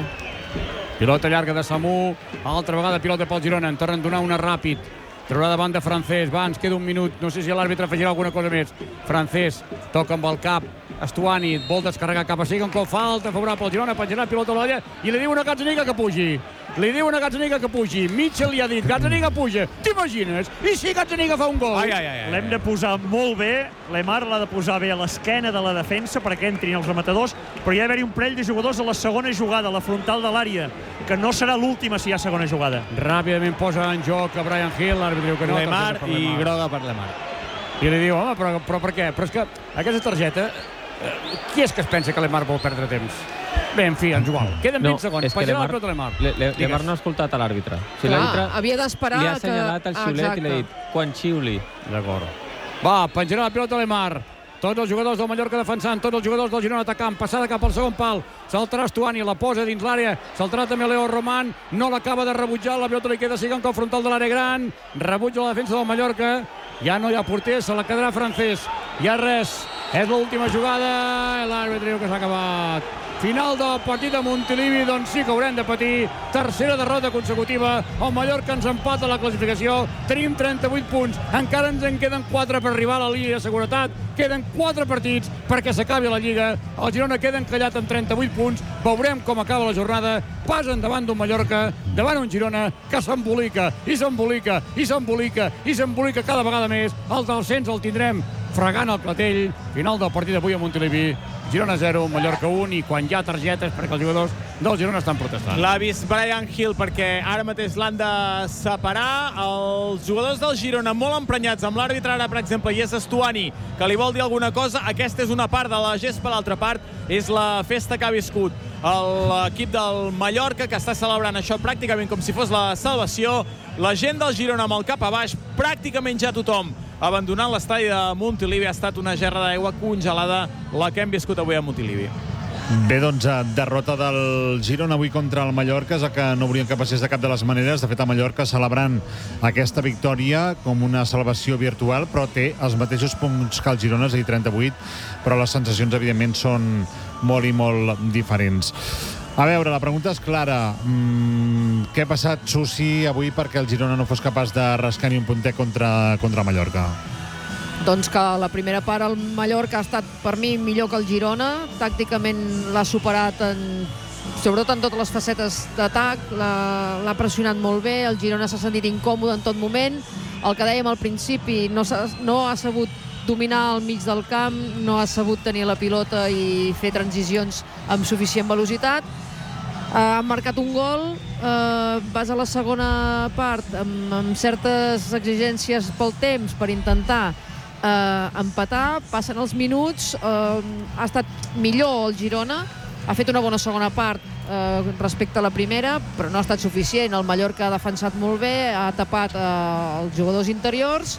Pilota llarga de Samu, altra vegada pilota pel Girona, en tornen a donar una ràpid. Traurà davant de Francés, va, ens queda un minut, no sé si l'àrbitre afegirà alguna cosa més. Francés toca amb el cap, Estuani vol descarregar cap a Sigankov, falta favorable al Girona, penjarà pilota a l'olla i li diu una Gazzaniga que pugi. Li diu una Gazzaniga que pugi. Mitchell li ha dit, Gazzaniga puja. T'imagines? I si Gazzaniga fa un gol? Ai, ai, ai, ai. L'hem de posar molt bé, Lemar l'ha de posar bé a l'esquena de la defensa perquè entrin els rematadors, però hi ha d'haver-hi un parell de jugadors a la segona jugada, a la frontal de l'àrea, que no serà l'última si hi ha segona jugada. Ràpidament posa en joc a Brian Hill, l'àrbitre diu que no. Lemar i groga per Lemar. I li diu, home, però, però per què? Però és que aquesta targeta, eh, qui és que es pensa que Lemar vol perdre temps? Bé, en fi, ens igual. Queden vint segons. És que Lemar, Lemar. Le, le, Lemar no ha escoltat a l'àrbitre. O sigui, Clar, havia d'esperar que... Li ha assenyalat el xiulet ah, i li ha dit, quan xiuli. D'acord. Va, penjarà la pilota a Lemar. Tots els jugadors del Mallorca defensant, tots els jugadors del Girona atacant, passada cap al segon pal, saltarà Estuani, la posa dins l'àrea, saltarà també Leo Román, no l'acaba de rebutjar, la pilota li queda Sigankov frontal de l'àrea gran, rebutja la defensa del Mallorca, ja no hi ha porter, se la quedarà Francés, ja res, és l'última jugada, l'àrbitre diu que s'ha acabat. Final del partit a Montilivi, doncs sí que haurem de patir. Tercera derrota consecutiva. El Mallorca ens empata la classificació. Tenim trenta-vuit punts. Encara ens en queden quatre per arribar a la línia de seguretat. Queden quatre partits perquè s'acabi la Lliga. El Girona queda encallat amb trenta-vuit punts. Veurem com acaba la jornada. Pas endavant d'un Mallorca, davant un Girona que s'embolica, i s'embolica, i s'embolica, i s'embolica cada vegada més. El descens el tindrem fregant el clatell. Final del partit d'avui a Montilivi. Girona zero, Mallorca un, i quan hi ha targetes perquè els jugadors del Girona estan protestant. L'ha vist Brian Hill perquè ara mateix l'han de separar. Els jugadors del Girona molt emprenyats amb l'àrbitre ara, per exemple, i és Estuani, que li vol dir alguna cosa. Aquesta és una part de la gespa, l'altra part és la festa que ha viscut l'equip del Mallorca, que està celebrant això pràcticament com si fos la salvació. la gent del Girona amb el cap a baix, pràcticament ja tothom abandonant l'estadi de Montilivi. Ha estat una gerra d'aigua congelada la que hem viscut avui a Montilivi. Bé, doncs, derrota del Girona avui contra el Mallorca, és el que no volien que passés de cap de les maneres. De fet, el Mallorca celebrant aquesta victòria com una salvació virtual, però té els mateixos punts que el Girona, és a dir, trenta-vuit, però les sensacions, evidentment, són molt i molt diferents. A veure, la pregunta és clara. Mm, què ha passat, Susi, avui perquè el Girona no fos capaç de rascar ni un puntet contra, contra el Mallorca? Doncs que la primera part el Mallorca ha estat per mi millor que el Girona. Tàcticament l'ha superat en, sobretot en totes les facetes d'atac, l'ha pressionat molt bé, el Girona s'ha sentit incòmode en tot moment. El que dèiem al principi, no, no ha sabut dominar al mig del camp, no ha sabut tenir la pilota i fer transicions amb suficient velocitat. Han marcat un gol, eh, vas a la segona part amb, amb certes exigències pel temps per intentar eh, empatar, passen els minuts, eh, ha estat millor el Girona, ha fet una bona segona part eh, respecte a la primera, però no ha estat suficient. El Mallorca ha defensat molt bé, ha tapat eh, els jugadors interiors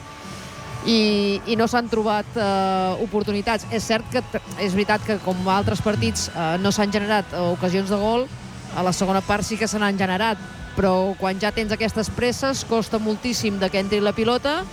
i, i no s'han trobat eh, oportunitats. És cert que és veritat que com a altres partits eh, no s'han generat eh, ocasions de gol. A la segona part sí que se n'han generat, però quan ja tens aquestes presses costa moltíssim de que entri la pilota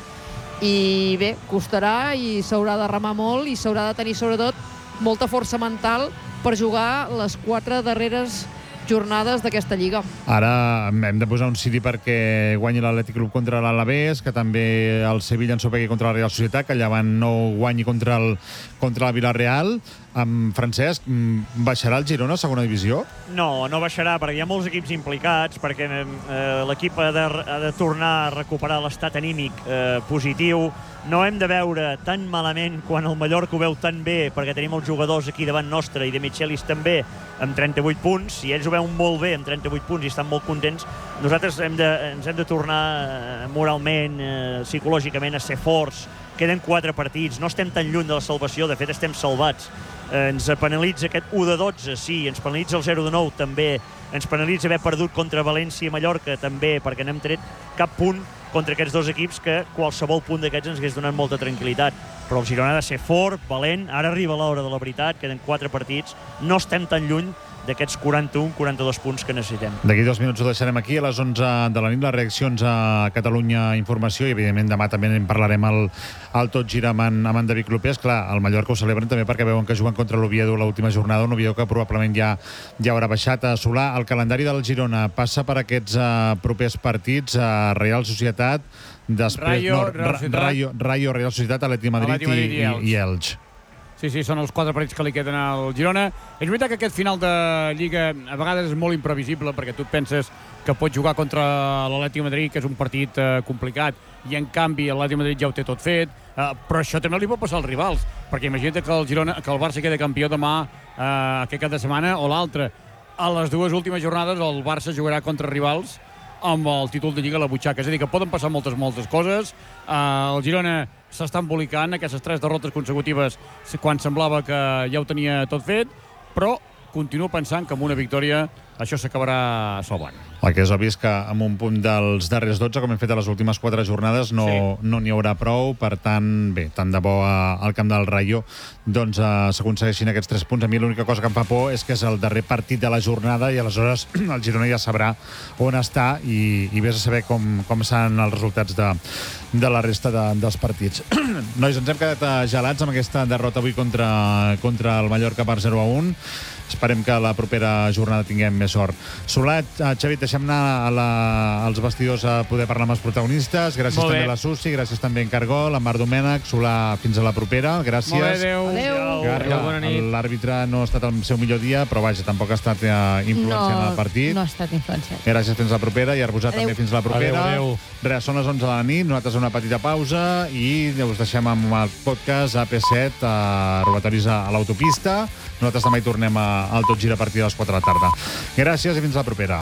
i bé, costarà i s'haurà de remar molt i s'haurà de tenir sobretot molta força mental per jugar les quatre darreres jornades d'aquesta Lliga. Ara hem de posar un ciri perquè guanyi l'Atlètic Club contra l'Alavés, que també el Sevilla ensopegui contra la Real Societat, que el Llevant no guanyi contra el, contra el Villarreal. Amb Francesc, baixarà el Girona a segona divisió? No, no baixarà, perquè hi ha molts equips implicats, perquè eh, l'equip ha, de, ha de tornar a recuperar l'estat anímic eh, positiu. No hem de veure tan malament quan el Mallorca ho veu tan bé, perquè tenim els jugadors aquí davant nostre i de Michelis també amb trenta-vuit punts. Si ells ho veuen molt bé amb trenta-vuit punts i estan molt contents, nosaltres hem de, ens hem de tornar eh, moralment, eh, psicològicament a ser forts. Queden quatre partits, no estem tan lluny de la salvació, de fet estem salvats. Eh, ens penalitza aquest u de dotze, sí, ens penalitza el zero de nou també, ens penalitza haver perdut contra València i Mallorca també, perquè no hem tret cap punt contra aquests dos equips que qualsevol punt d'aquests ens hagués donat molta tranquil·litat. Però el Girona ha de ser fort, valent, ara arriba l'hora de la veritat, queden quatre partits, no estem tan lluny d'aquests quaranta-un quaranta-dos punts que necessitem. D'aquí dos minuts ho deixarem aquí, a les onze de la nit, les reaccions a Catalunya Informació, i evidentment demà també en parlarem al, al Tot Gira amb en, amb en David Clopés. Clar, el Mallorca ho celebren també perquè veuen que juguen contra l'Oviedo l'última jornada, un Oviedo que probablement ja, ja haurà baixat a Solà. El calendari del Girona passa per aquests uh, propers partits a Real Societat, després Rayo, no, Real Societat, Rayo, Rayo, Real Societat, Atlètic Madrid, Atlètic Madrid i, i, i Elx. Sí, sí, són els quatre partits que li queden al Girona. És veritat que aquest final de Lliga a vegades és molt imprevisible, perquè tu et penses que pots jugar contra l'Atlètic Madrid, que és un partit eh, complicat, i en canvi l'Atlètic Madrid ja ho té tot fet, eh, però això també li pot passar als rivals, perquè imagina't que el, Girona, que el Barça queda campió demà, eh, aquest cap de setmana o l'altre. A les dues últimes jornades el Barça jugarà contra rivals amb el títol de Lliga a la butxaca. És a dir, que poden passar moltes, moltes coses. Uh, el Girona s'està embolicant aquestes tres derrotes consecutives quan semblava que ja ho tenia tot fet, però continuo pensant que amb una victòria això s'acabarà salvant. El que és obvi és que amb un punt dels darrers dotze, com hem fet a les últimes quatre jornades, no n'hi sí. no haurà prou. Per tant, bé, tant de bo al camp del Rayo doncs uh, s'aconsegueixin aquests tres punts. A mi l'única cosa que em fa por és que és el darrer partit de la jornada i aleshores el Girona ja sabrà on està i, i vés a saber com, com seran els resultats de, de la resta de, dels partits. Nois, ens hem quedat gelats amb aquesta derrota avui contra, contra el Mallorca per zero a un. Esperem que la propera jornada tinguem més sort. Solà, Xavi, deixem anar a la, als vestidors a poder parlar amb els protagonistes. Gràcies també a la Susi, gràcies també a en Cargol, a Marc Domènech. Solà, fins a la propera. Gràcies. Molt bé, adéu. Adéu. Carla, l'àrbitre no ha estat el seu millor dia, però vaja, tampoc ha estat eh, influenciant no, el partit. No ha estat influenciant. Gràcies, fins a la propera, i Arbusat també fins a la propera. Adéu, adéu. Res, són les onze de la nit, nosaltres una petita pausa i us deixem amb el podcast A P set, a robatoris a, a l'autopista. Nosaltres també hi tornem a, al Tot Gira a partir de les quatre de la tarda. Gràcies i fins a la propera.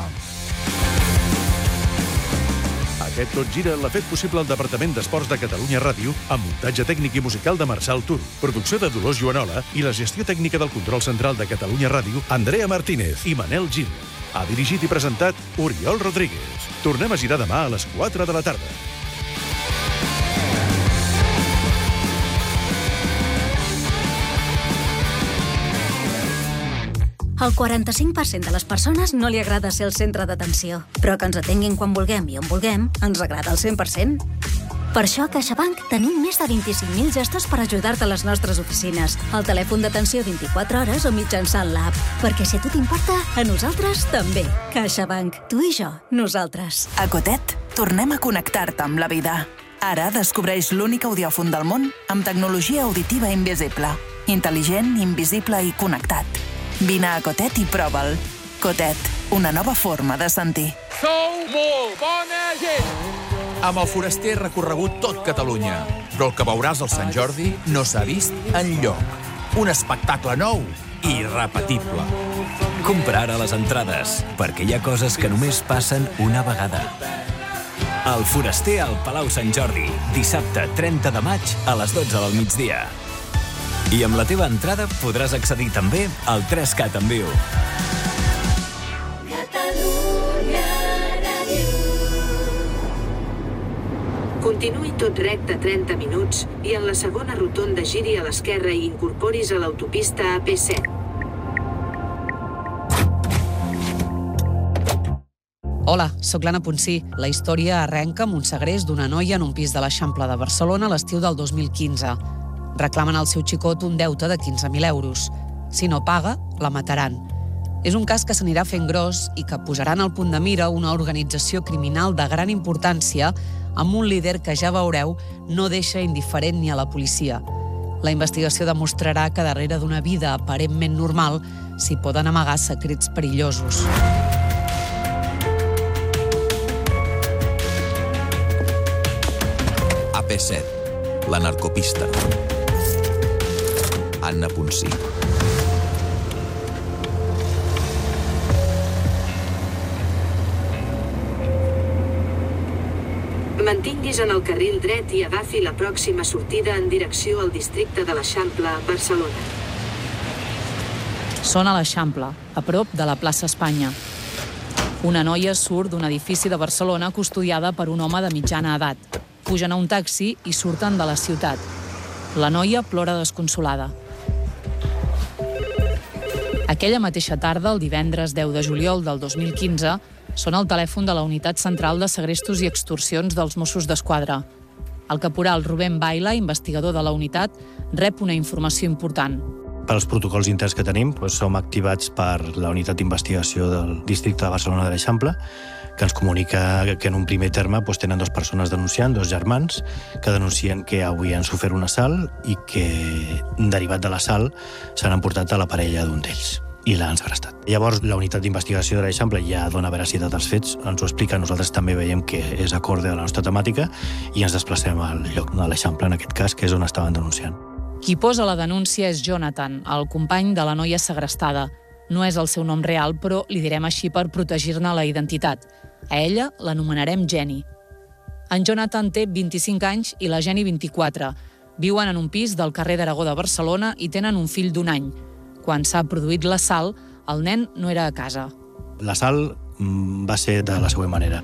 Aquest Tot Gira l'ha fet possible el Departament d'Esports de Catalunya Ràdio amb muntatge tècnic i musical de Marçal Tur, producció de Dolors Joanola i la gestió tècnica del control central de Catalunya Ràdio, Andrea Martínez i Manel Gil. Ha dirigit i presentat Oriol Rodríguez. Tornem a girar demà a les quatre de la tarda. Al quaranta-cinc per cent de les persones no li agrada ser el centre d'atenció, però que ens atenguin quan vulguem i on vulguem ens agrada al cent per cent. Per això a CaixaBank tenim més de vint-i-cinc mil gestos per ajudar-te a les nostres oficines, al telèfon d'atenció vint-i-quatre hores o mitjançant l'app. Perquè si a tu t'importa, a nosaltres també. CaixaBank. Tu i jo. Nosaltres. A Cotet, tornem a connectar-te amb la vida. Ara descobreix l'únic audiòfon del món amb tecnologia auditiva invisible. Intel·ligent, invisible i connectat. Vine a Cotet i prova'l. Cotet, una nova forma de sentir. Sou molt bona gent! Amb el Foraster he recorregut tot Catalunya, però el que veuràs al Sant Jordi no s'ha vist enlloc. Un espectacle nou i irrepetible. Compra ara les entrades, perquè hi ha coses que només passen una vegada. El Foraster al Palau Sant Jordi, dissabte trenta de maig a les dotze del migdia. I amb la teva entrada podràs accedir també al tres cat en viu. Continuï tot recte trenta minuts i en la segona rotonda giri a l'esquerra i incorporis a l'autopista A P set. Hola, sóc l'Anna Ponsí. La història arrenca amb un segrest d'una noia en un pis de l'Eixample de Barcelona a l'estiu del dos mil quinze. Reclamen al seu xicot un deute de quinze mil euros. Si no paga, la mataran. És un cas que s'anirà fent gros i que posaran al punt de mira una organització criminal de gran importància amb un líder que, ja veureu, no deixa indiferent ni a la policia. La investigació demostrarà que darrere d'una vida aparentment normal s'hi poden amagar secrets perillosos. A P set, la narcopista. Anna Ponsí. Mantinguis en el carril dret i agafi la pròxima sortida en direcció al districte de l'Eixample, Barcelona. Són a l'Eixample, a prop de la plaça Espanya. Una noia surt d'un edifici de Barcelona custodiada per un home de mitjana edat. Pugen a un taxi i surten de la ciutat. La noia plora desconsolada. Aquella mateixa tarda, el divendres deu de juliol del dos mil quinze, són al telèfon de la Unitat Central de Segrestos i Extorsions dels Mossos d'Esquadra. El caporal Rubén Baila, investigador de la unitat, rep una informació important. Pels protocols interns que tenim, doncs, som activats per la unitat d'investigació del districte de Barcelona de l'Eixample, que ens comunica que en un primer terme doncs, tenen dues persones denunciant, dos germans, que denuncien que avui han sofert un assalt i que, derivat de l'assalt, s'han emportat a la parella d'un d'ells i l'han segrestat. Llavors, la unitat d'investigació de l'Eixample ja dona veracitat als fets, ens ho explica, nosaltres també veiem que és acorde a la nostra temàtica i ens desplacem al lloc de l'Eixample, en aquest cas, que és on estaven denunciant. Qui posa la denúncia és Jonathan, el company de la noia segrestada. No és el seu nom real, però li direm així per protegir-ne la identitat. A ella l'anomenarem Jenny. En Jonathan té vint-i-cinc anys i la Jenny vint-i-quatre. Viuen en un pis del carrer d'Aragó de Barcelona i tenen un fill d'un any. Quan s'ha produït l'assalt, el nen no era a casa. L'assalt va ser de la següent manera.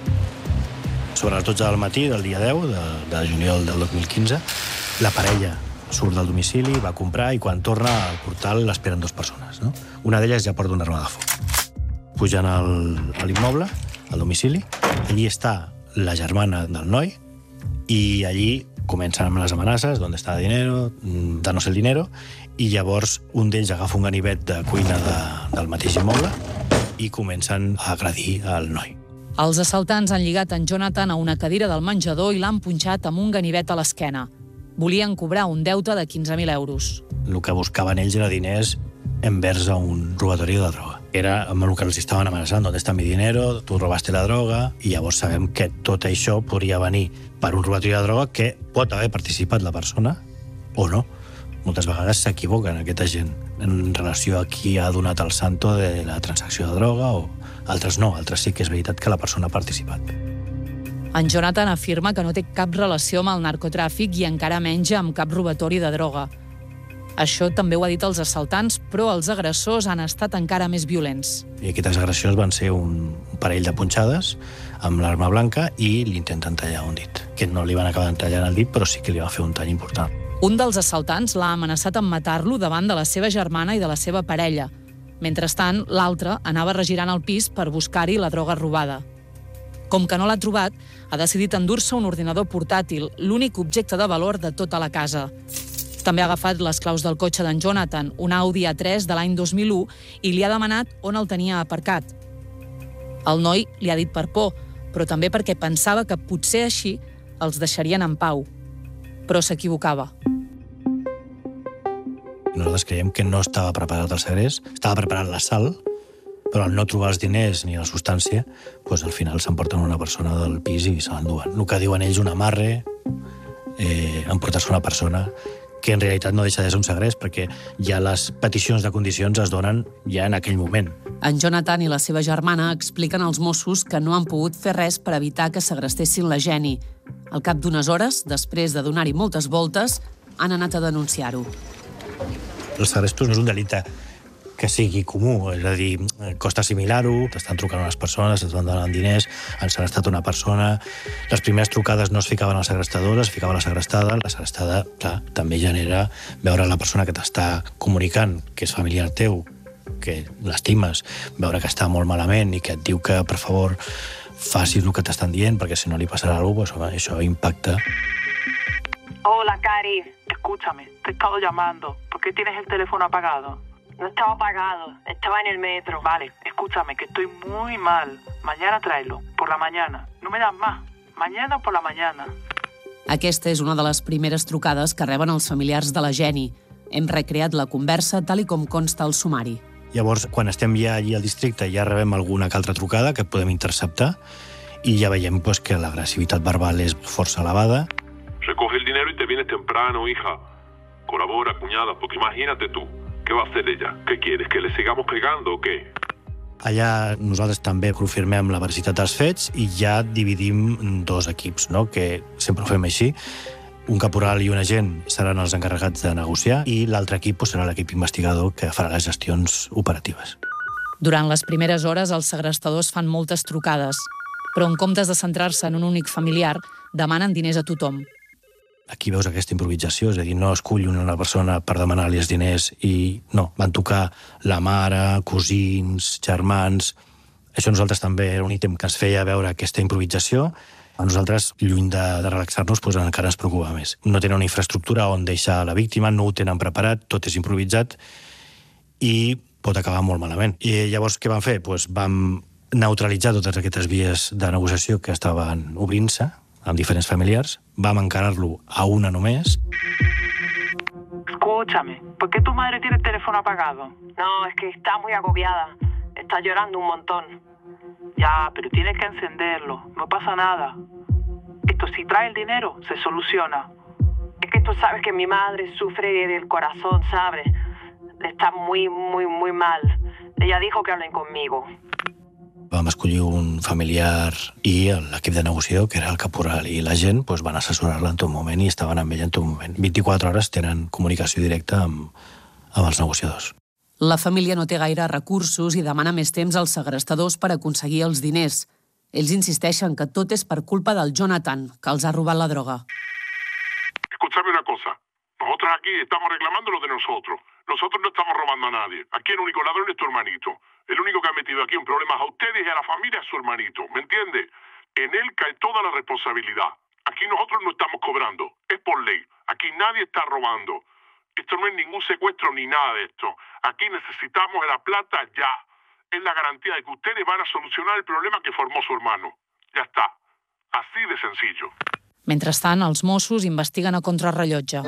Sobre les dotze del matí del dia deu de, de juliol del dos mil quinze, la parella surt del domicili, va comprar i quan torna al portal l'esperen dues persones. No? Una d'elles ja porta una arma de foc. Pugen al, a l'immoble, al domicili, allí està la germana del noi i allí comencen amb les amenaces, d'on està el dinero, danos el dinero, i llavors un d'ells agafa un ganivet de cuina de, del mateix immoble i comencen a agredir el noi. Els assaltants han lligat en Jonathan a una cadira del menjador i l'han punxat amb un ganivet a l'esquena. Volien cobrar un deute de quinze mil euros. El que buscaven ells era diners envers a un robatori de droga. Era amb el que els estaven amenaçant, on està mi dinero, tu robaste la droga, i llavors sabem que tot això podria venir per un robatori de droga que pot haver participat la persona o no. Moltes vegades s'equivoquen aquesta gent en relació a qui ha donat el santo de la transacció de droga o altres no, altres sí que és veritat que la persona ha participat. En Jonathan afirma que no té cap relació amb el narcotràfic i encara menys amb cap robatori de droga. Això també ho ha dit els assaltants, però els agressors han estat encara més violents. I aquestes agressions van ser un parell de punxades amb l'arma blanca i li intenten tallar un dit. Que no li van acabar tallant el dit, però sí que li va fer un tall important. Un dels assaltants l'ha amenaçat amb matar-lo davant de la seva germana i de la seva parella. Mentrestant, l'altre anava regirant el pis per buscar-hi la droga robada. Com que no l'ha trobat, ha decidit endur-se un ordinador portàtil, l'únic objecte de valor de tota la casa. També ha agafat les claus del cotxe d'en Jonathan, un Audi A tres de l'any dos mil u, i li ha demanat on el tenia aparcat. El noi li ha dit per por, però també perquè pensava que potser així els deixarien en pau. Però s'equivocava. Nosaltres creiem que no estava preparat el segrest, estava preparat l'assalt, però al no trobar els diners ni la substància, doncs al final s'emporten una persona del pis i se l'enduen. El que diuen ells, un amarre, eh, emportar-se una persona, que en realitat no deixa de ser un segrest, perquè ja les peticions de condicions es donen ja en aquell moment. En Jonathan i la seva germana expliquen als Mossos que no han pogut fer res per evitar que segrestessin la Jenny. Al cap d'unes hores, després de donar-hi moltes voltes, han anat a denunciar-ho. Els segrestos no és un delicte que sigui comú, és a dir, costa assimilar-ho, t'estan trucant unes persones, t'estan donant diners, han segrestat una persona. Les primeres trucades no es ficaven al segrestador, es ficava la segrestada. La segrestada, clar, també genera veure la persona que t'està comunicant, que és familiar teu, que l'estimes, veure que està molt malament i que et diu que, per favor, facis el que t'estan dient, perquè si no li passarà alguna cosa, pues, això impacta. Hola, Cari. Escúchame, te he estado llamando. ¿Por qué tienes el teléfono apagado? No estaba apagado, estaba en el metro. Vale, escúchame, que estoy muy mal. Mañana tráelo, por la mañana. No me das más. Mañana por la mañana. Aquesta és una de les primeres trucades que reben els familiars de la Jenny. Hem recreat la conversa tal i com consta al sumari. Llavors, quan estem ja allí al districte, ja rebem alguna altra trucada que podem interceptar i ja veiem pues, que l'agressivitat verbal és força elevada. Recoge el dinero y te vienes temprano, hija. Colabora, cuñada, porque imagínate tú. ¿Qué va a hacer ella? ¿Qué quieres? ¿Que le sigamos pegando o qué? Allà nosaltres també confirmem la veracitat dels fets i ja dividim dos equips, no? Que sempre ho fem així. Un caporal i un agent seran els encarregats de negociar i l'altre equip serà l'equip investigador que farà les gestions operatives. Durant les primeres hores, els segrestadors fan moltes trucades, però en comptes de centrar-se en un únic familiar, demanen diners a tothom. Aquí veus aquesta improvisació, és a dir, no escull una persona per demanar-li els diners i no, van tocar la mare, cosins, germans. Això nosaltres també era un ítem que ens feia veure aquesta improvisació. A nosaltres, lluny de, de relaxar-nos, doncs encara ens preocupa més. No tenen una infraestructura on deixar la víctima, no ho tenen preparat, tot és improvisat i pot acabar molt malament. I llavors què van fer? Doncs vam neutralitzar totes aquestes vies de negociació que estaven obrint-se amb diferents familiars, vam encarar-lo a una només. Escúchame, ¿por qué tu madre tiene el teléfono apagado? No, es que está muy agobiada. Está llorando un montón. Ya, pero tienes que encenderlo. No pasa nada. Esto, si trae el dinero, se soluciona. Es que tú sabes que mi madre sufre del corazón, ¿sabes? Está muy, muy, muy mal. Ella dijo que hablen conmigo. Vam escollir un familiar i l'equip de negociació, que era el caporal i l'agent, doncs van assessorar-la en tot moment i estaven amb ella en tot moment. vint-i-quatre hores tenen comunicació directa amb, amb els negociadors. La família no té gaire recursos i demana més temps als segrestadors per aconseguir els diners. Ells insisteixen que tot és per culpa del Jonathan, que els ha robat la droga. Escúchame una cosa. Nosotros aquí estamos reclamando lo de nosotros. Nosotros no estamos robando a nadie. Aquí el único ladrón es tu hermanito. El único que ha metido aquí en problemas a ustedes y a la familia es su hermanito. ¿Me entiende? En él cae toda la responsabilidad. Aquí nosotros no estamos cobrando. Es por ley. Aquí nadie está robando. Esto no es ningún secuestro ni nada de esto. Aquí necesitamos la plata ya. Es la garantía de que ustedes van a solucionar el problema que formó su hermano. Ya está. Así de sencillo. Mentrestant, els Mossos investiguen a contrarrellotge.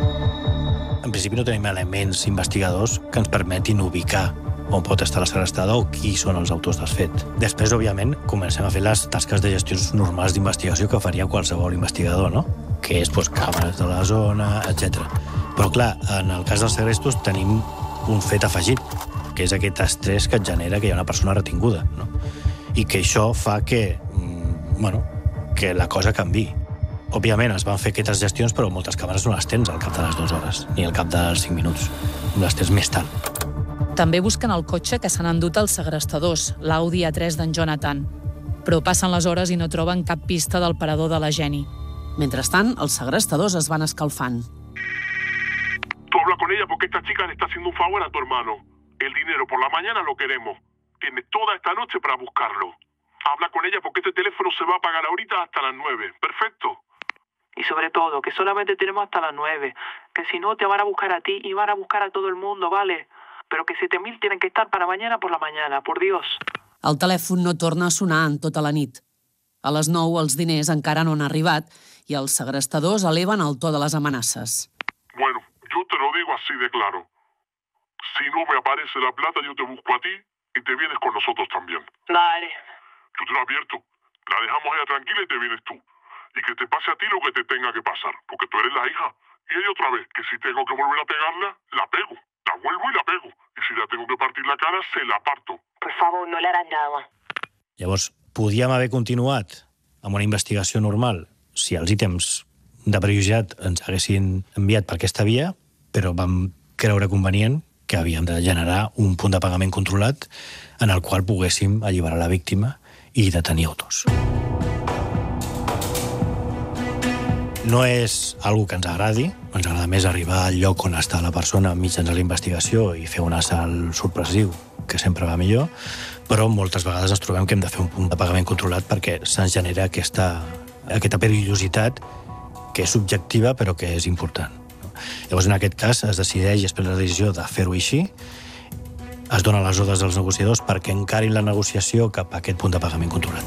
En principi no tenim elements investigadors que ens permetin ubicar on pot estar la segrestada o qui són els autors dels fets. Després, òbviament, comencem a fer les tasques de gestions normals d'investigació que faria qualsevol investigador, no? Que és, doncs, càmeres de la zona, etcètera. Però, clar, en el cas dels segrestos tenim un fet afegit, que és aquest estrès que et genera que hi ha una persona retinguda, no? I que això fa que, bueno, que la cosa canvi. Òbviament, es van fer aquestes gestions, però moltes càmeres no les tens al cap de les dues hores, ni al cap dels cinc minuts. Les tens més tard. També busquen el cotxe que s'han endut els segrestadors, l'Audi A tres d'en Jonathan. Però passen les hores i no troben cap pista del parador de la Jenny. Mentrestant, els segrestadors es van escalfant. Tú habla con ella porque esta chica le está haciendo un favor a tu hermano. El dinero por la mañana lo queremos. Tienes toda esta noche para buscarlo. Habla con ella porque este teléfono se va a apagar ahorita hasta las nueve. Perfecto. Y sobre todo, que solamente tenemos hasta las nueve. Que si no, te van a buscar a ti y van a buscar a todo el mundo, ¿vale? Pero que siete mil tienen que estar para mañana por la mañana, por Dios. El telèfon no torna a sonar en tota la nit. A les nou els diners encara no han arribat i els segrestadors eleven el to de les amenaces. Bueno, yo te lo digo así de claro. Si no me aparece la plata, yo te busco a ti y te vienes con nosotros también. Dale. Yo te lo advierto. La dejamos ella tranquila y te vienes tú. Y que te pase a ti lo que te tenga que pasar, porque tú eres la hija. Y ella otra vez, que si tengo que volver a pegarla, la pego. La vuelvo y la pego. Y si la tengo que partir la cara, se la parto. Por favor, no le harás nada. Llavors, podíem haver continuat amb una investigació normal si els ítems de perillositat ens haguessin enviat per aquesta via, però vam creure convenient que havíem de generar un punt de pagament controlat en el qual poguéssim alliberar la víctima i detenir autors. No és algo que ens agradi, ens agrada més arribar al lloc on està la persona mitjançant la investigació i fer un assalt sorpresiu, que sempre va millor, però moltes vegades ens trobem que hem de fer un punt de pagament controlat perquè se'ns genera aquesta, aquesta perillositat que és subjectiva però que és important. Llavors, en aquest cas, es decideix i es pren la decisió de fer-ho així, es donen les ordres dels negociadors perquè encarin la negociació cap a aquest punt de pagament controlat.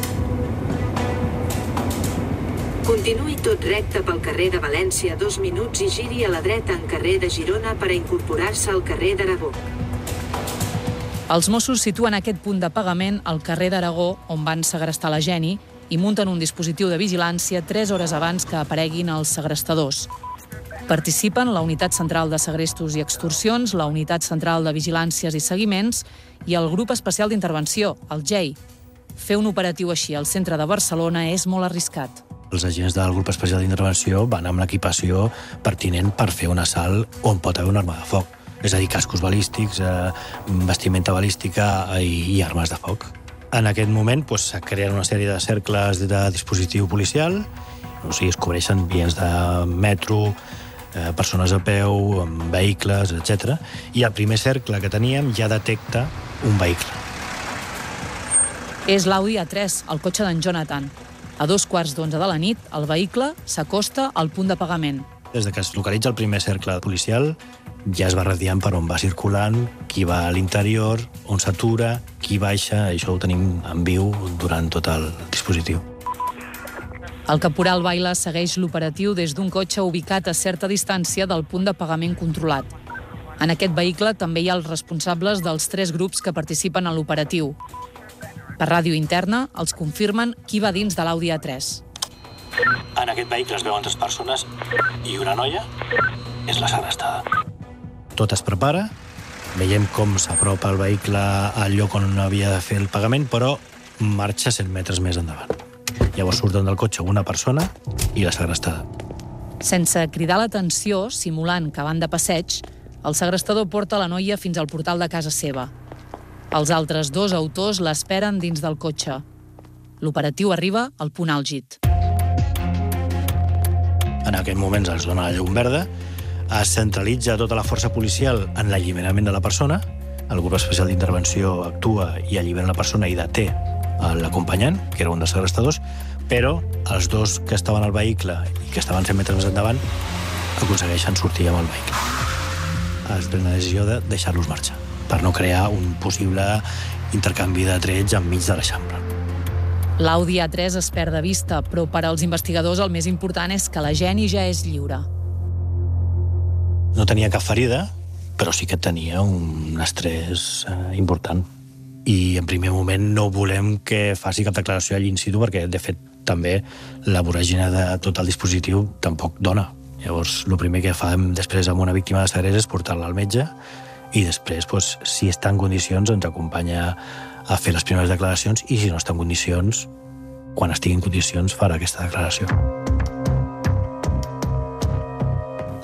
Continuï tot recte pel carrer de València dos minuts i giri a la dreta en carrer de Girona per a incorporar-se al carrer d'Aragó. Els Mossos situen aquest punt de pagament al carrer d'Aragó, on van segrestar la Jenny, i munten un dispositiu de vigilància tres hores abans que apareguin els segrestadors. Participen la Unitat Central de Segrestos i Extorsions, la Unitat Central de Vigilàncies i Seguiments i el Grup Especial d'Intervenció, el G E I. Fer un operatiu així al centre de Barcelona és molt arriscat. Els agents del grup especial d'intervenció van amb l'equipació pertinent per fer un assalt on pot haver una arma de foc. És a dir, cascos balístics, eh, vestimenta balística i, i armes de foc. En aquest moment pues, se creen una sèrie de cercles de dispositiu policial, o sigui, es cobreixen vies de metro, eh, persones a peu, vehicles, etcètera. I el primer cercle que teníem ja detecta un vehicle. És l'Audi A tres, el cotxe d'en Jonathan. A dos quarts d'onze de la nit, el vehicle s'acosta al punt de pagament. Des de que es localitza el primer cercle policial, ja es va radiant per on va circulant, qui va a l'interior, on s'atura, qui baixa, això ho tenim en viu durant tot el dispositiu. El caporal Baila segueix l'operatiu des d'un cotxe ubicat a certa distància del punt de pagament controlat. En aquest vehicle també hi ha els responsables dels tres grups que participen en l'operatiu. Per ràdio interna, els confirmen qui va dins de l'Audi A tres. En aquest vehicle es veuen tres persones i una noia és la segrestada. Tot es prepara, veiem com s'apropa el vehicle al lloc on havia de fer el pagament, però marxa cent metres més endavant. Llavors surten del cotxe una persona i la segrestada. Sense cridar l'atenció, simulant que van de passeig, el segrestador porta la noia fins al portal de casa seva. Els altres dos autors l'esperen dins del cotxe. L'operatiu arriba al punt àlgid. En aquest moment es dona la llum verda, es centralitza tota la força policial en l'alliberament de la persona, el grup especial d'intervenció actua i allibera la persona i deté l'acompanyant, que era un dels segrestadors, però els dos que estaven al vehicle i que estaven cent metres més endavant aconsegueixen sortir amb el vehicle. Es pren la decisió de deixar-los marxar, per no crear un possible intercanvi de trets enmig de l'Eixample. L'Audi A tres es perd de vista, però per als investigadors el més important és que la Jenny ja és lliure. No tenia cap ferida, però sí que tenia un estrès eh, important. I en primer moment no volem que faci cap declaració allà in situ, perquè de fet també la voràgina de tot el dispositiu tampoc dona. Llavors, el primer que fem després amb una víctima de segrest és portar-la al metge i després, doncs, si està en condicions, ens acompanya a fer les primeres declaracions i si no està en condicions, quan estigui en condicions, farà aquesta declaració.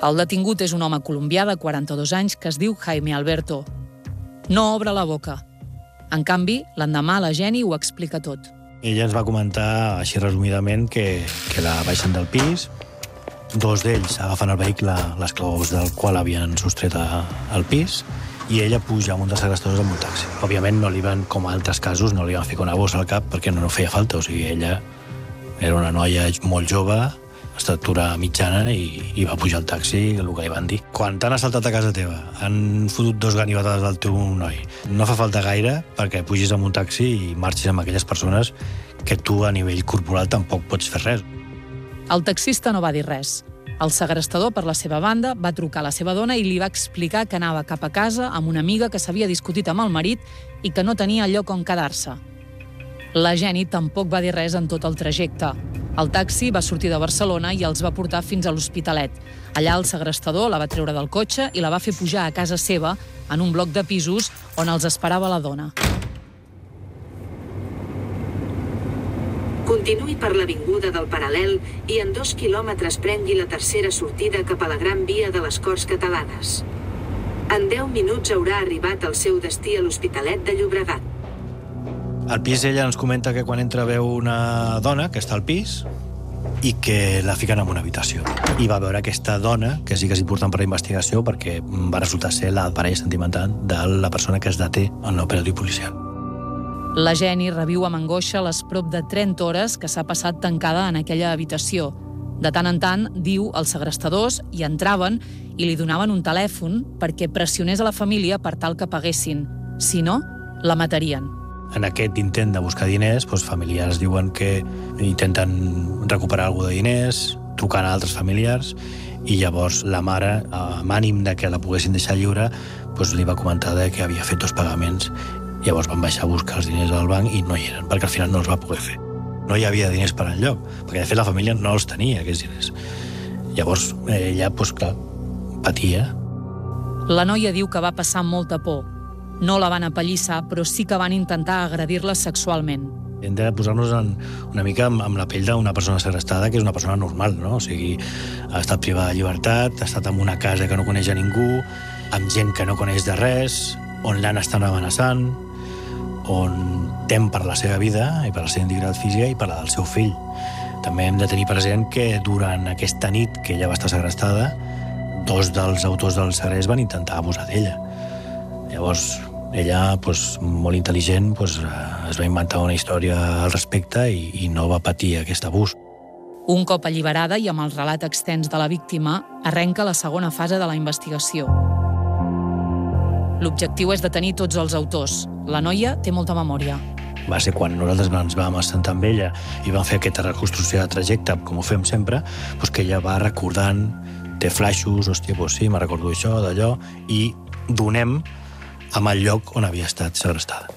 El detingut és un home colombià de quaranta-dos anys que es diu Jaime Alberto. No obre la boca. En canvi, l'endemà la Jenny ho explica tot. Ella ens va comentar, així resumidament, que, que la baixen del pis, dos d'ells agafen el vehicle, les claus del qual havien sostret al pis, i ella puja amb un dels segrestadors amb un taxi. Òbviament, no li van, com a altres casos, no li van ficar una bossa al cap perquè no, no feia falta. O sigui, ella era una noia molt jove, estatura mitjana, i, i va pujar al taxi, el que li van dir. Quan t'han assaltat a casa teva, han fotut dos ganivetades al teu noi, no fa falta gaire perquè pugis amb un taxi i marxis amb aquelles persones que tu a nivell corporal tampoc pots fer res. El taxista no va dir res. El segrestador, per la seva banda, va trucar a la seva dona i li va explicar que anava cap a casa amb una amiga que s'havia discutit amb el marit i que no tenia lloc on quedar-se. La Jenny tampoc va dir res en tot el trajecte. El taxi va sortir de Barcelona i els va portar fins a l'Hospitalet. Allà el segrestador la va treure del cotxe i la va fer pujar a casa seva en un bloc de pisos on els esperava la dona. Continuï per l'avinguda del Paral·lel i en dos quilòmetres prengui la tercera sortida cap a la Gran Via de les Corts Catalanes. En deu minuts haurà arribat al seu destí a l'Hospitalet de Llobregat. Al pis ella ens comenta que quan entra veu una dona que està al pis i que la fiquen en una habitació. I va veure aquesta dona, que sí que és important per la investigació perquè va resultar ser la parella sentimental de la persona que es deté en l'operatiu policial. La Jenny reviu amb angoixa les prop de trenta hores que s'ha passat tancada en aquella habitació. De tant en tant, diu, els segrestadors hi entraven i li donaven un telèfon perquè pressionés a la família per tal que paguessin. Si no, la matarien. En aquest intent de buscar diners, doncs, familiars diuen que intenten recuperar alguna de diners, trucant a altres familiars, i llavors la mare, amb ànim de que la poguessin deixar lliure, doncs, li va comentar que havia fet dos pagaments. Llavors van baixar a buscar els diners al banc i no hi eren, perquè al final no els va poder fer. No hi havia diners per enlloc, perquè de fet la família no els tenia, aquests diners. Llavors ella, doncs clar, patia. La noia diu que va passar molta por. No la van apallissar, però sí que van intentar agredir-la sexualment. Hem de posar-nos una mica amb la pell d'una persona segrestada, que és una persona normal, no? O sigui, ha estat privada de llibertat, ha estat en una casa que no coneix a ningú, amb gent que no coneix de res, on l'han estat amenaçant, on tem per la seva vida i per la seva integritat física i per la del seu fill. També hem de tenir present que durant aquesta nit que ella va estar segrestada, dos dels autors del segrest van intentar abusar d'ella. Llavors, ella, doncs, molt intel·ligent, doncs, es va inventar una història al respecte i, i no va patir aquest abús. Un cop alliberada i amb el relat extens de la víctima, arrenca la segona fase de la investigació. L'objectiu és detenir tots els autors. La noia té molta memòria. Va ser quan nosaltres ens vam assentar amb ella i vam fer aquesta reconstrucció de trajecte, com ho fem sempre, doncs que ella va recordant, té flaixos, hòstia, doncs sí, me recordo això, d'allò, i donem amb el lloc on havia estat segrestada.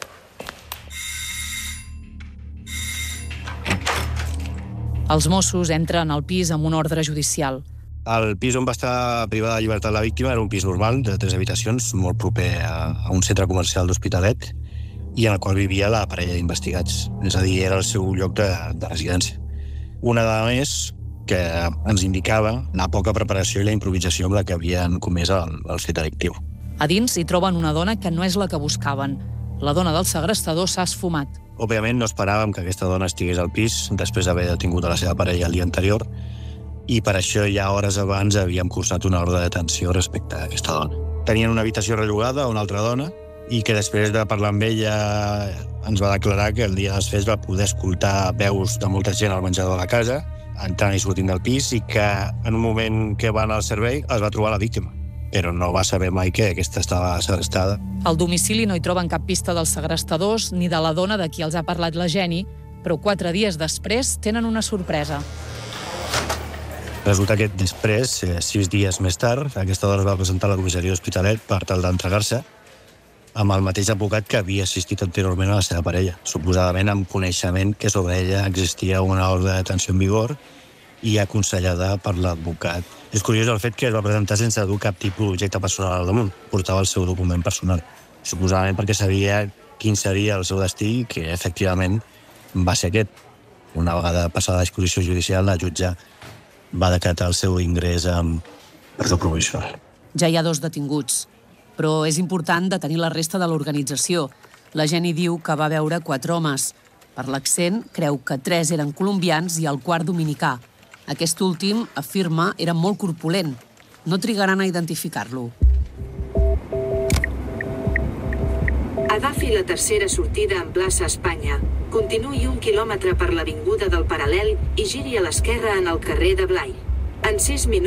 Els Mossos entren al pis amb una ordre judicial. El pis on va estar privada de llibertat la víctima era un pis normal de tres habitacions, molt proper a un centre comercial d'Hospitalet, i en el qual vivia la parella d'investigats. És a dir, era el seu lloc de, de residència. Una dada més que ens indicava la poca preparació i la improvisació amb la que havien comès el, el fet delictiu. A dins hi troben una dona que no és la que buscaven. La dona del segrestador s'ha esfumat. Òbviament no esperàvem que aquesta dona estigués al pis després d'haver detingut a la seva parella el dia anterior, i per això ja hores abans havíem cursat una ordre de detenció respecte a aquesta dona. Tenien una habitació rellogada a una altra dona i que després de parlar amb ella ens va declarar que el dia dels fets va poder escoltar veus de molta gent al menjador de la casa, entrant i sortint del pis, i que en un moment que van al servei es va trobar la víctima, però no va saber mai que aquesta estava segrestada. Al domicili no hi troben cap pista dels segrestadors ni de la dona de qui els ha parlat la Jenny, però quatre dies després tenen una sorpresa. Resulta que després, sis dies més tard, aquesta dona es va presentar a la comissaria d'Hospitalet per tal d'entregar-se amb el mateix advocat que havia assistit anteriorment a la seva parella, suposadament amb coneixement que sobre ella existia una ordre de detenció en vigor i aconsellada per l'advocat. És curiós el fet que es va presentar sense dur cap tipus d'objecte personal al damunt, portava el seu document personal, suposadament perquè sabia quin seria el seu destí, que efectivament va ser aquest. Una vegada passada la disposició judicial, la jutge va decretar el seu ingrés en, perdó provisional. Ja hi ha dos detinguts, però és important detenir la resta de l'organització. La Jenny diu que va veure quatre homes. Per l'accent, creu que tres eren colombians i el quart dominicà. Aquest últim, afirma, era molt corpulent. No trigaran a identificar-lo. Agafi la tercera sortida en plaça Espanya. Continuï un quilòmetre per l'avinguda del Paral·lel i giri a l'esquerra en el carrer de Blai. En sis minuts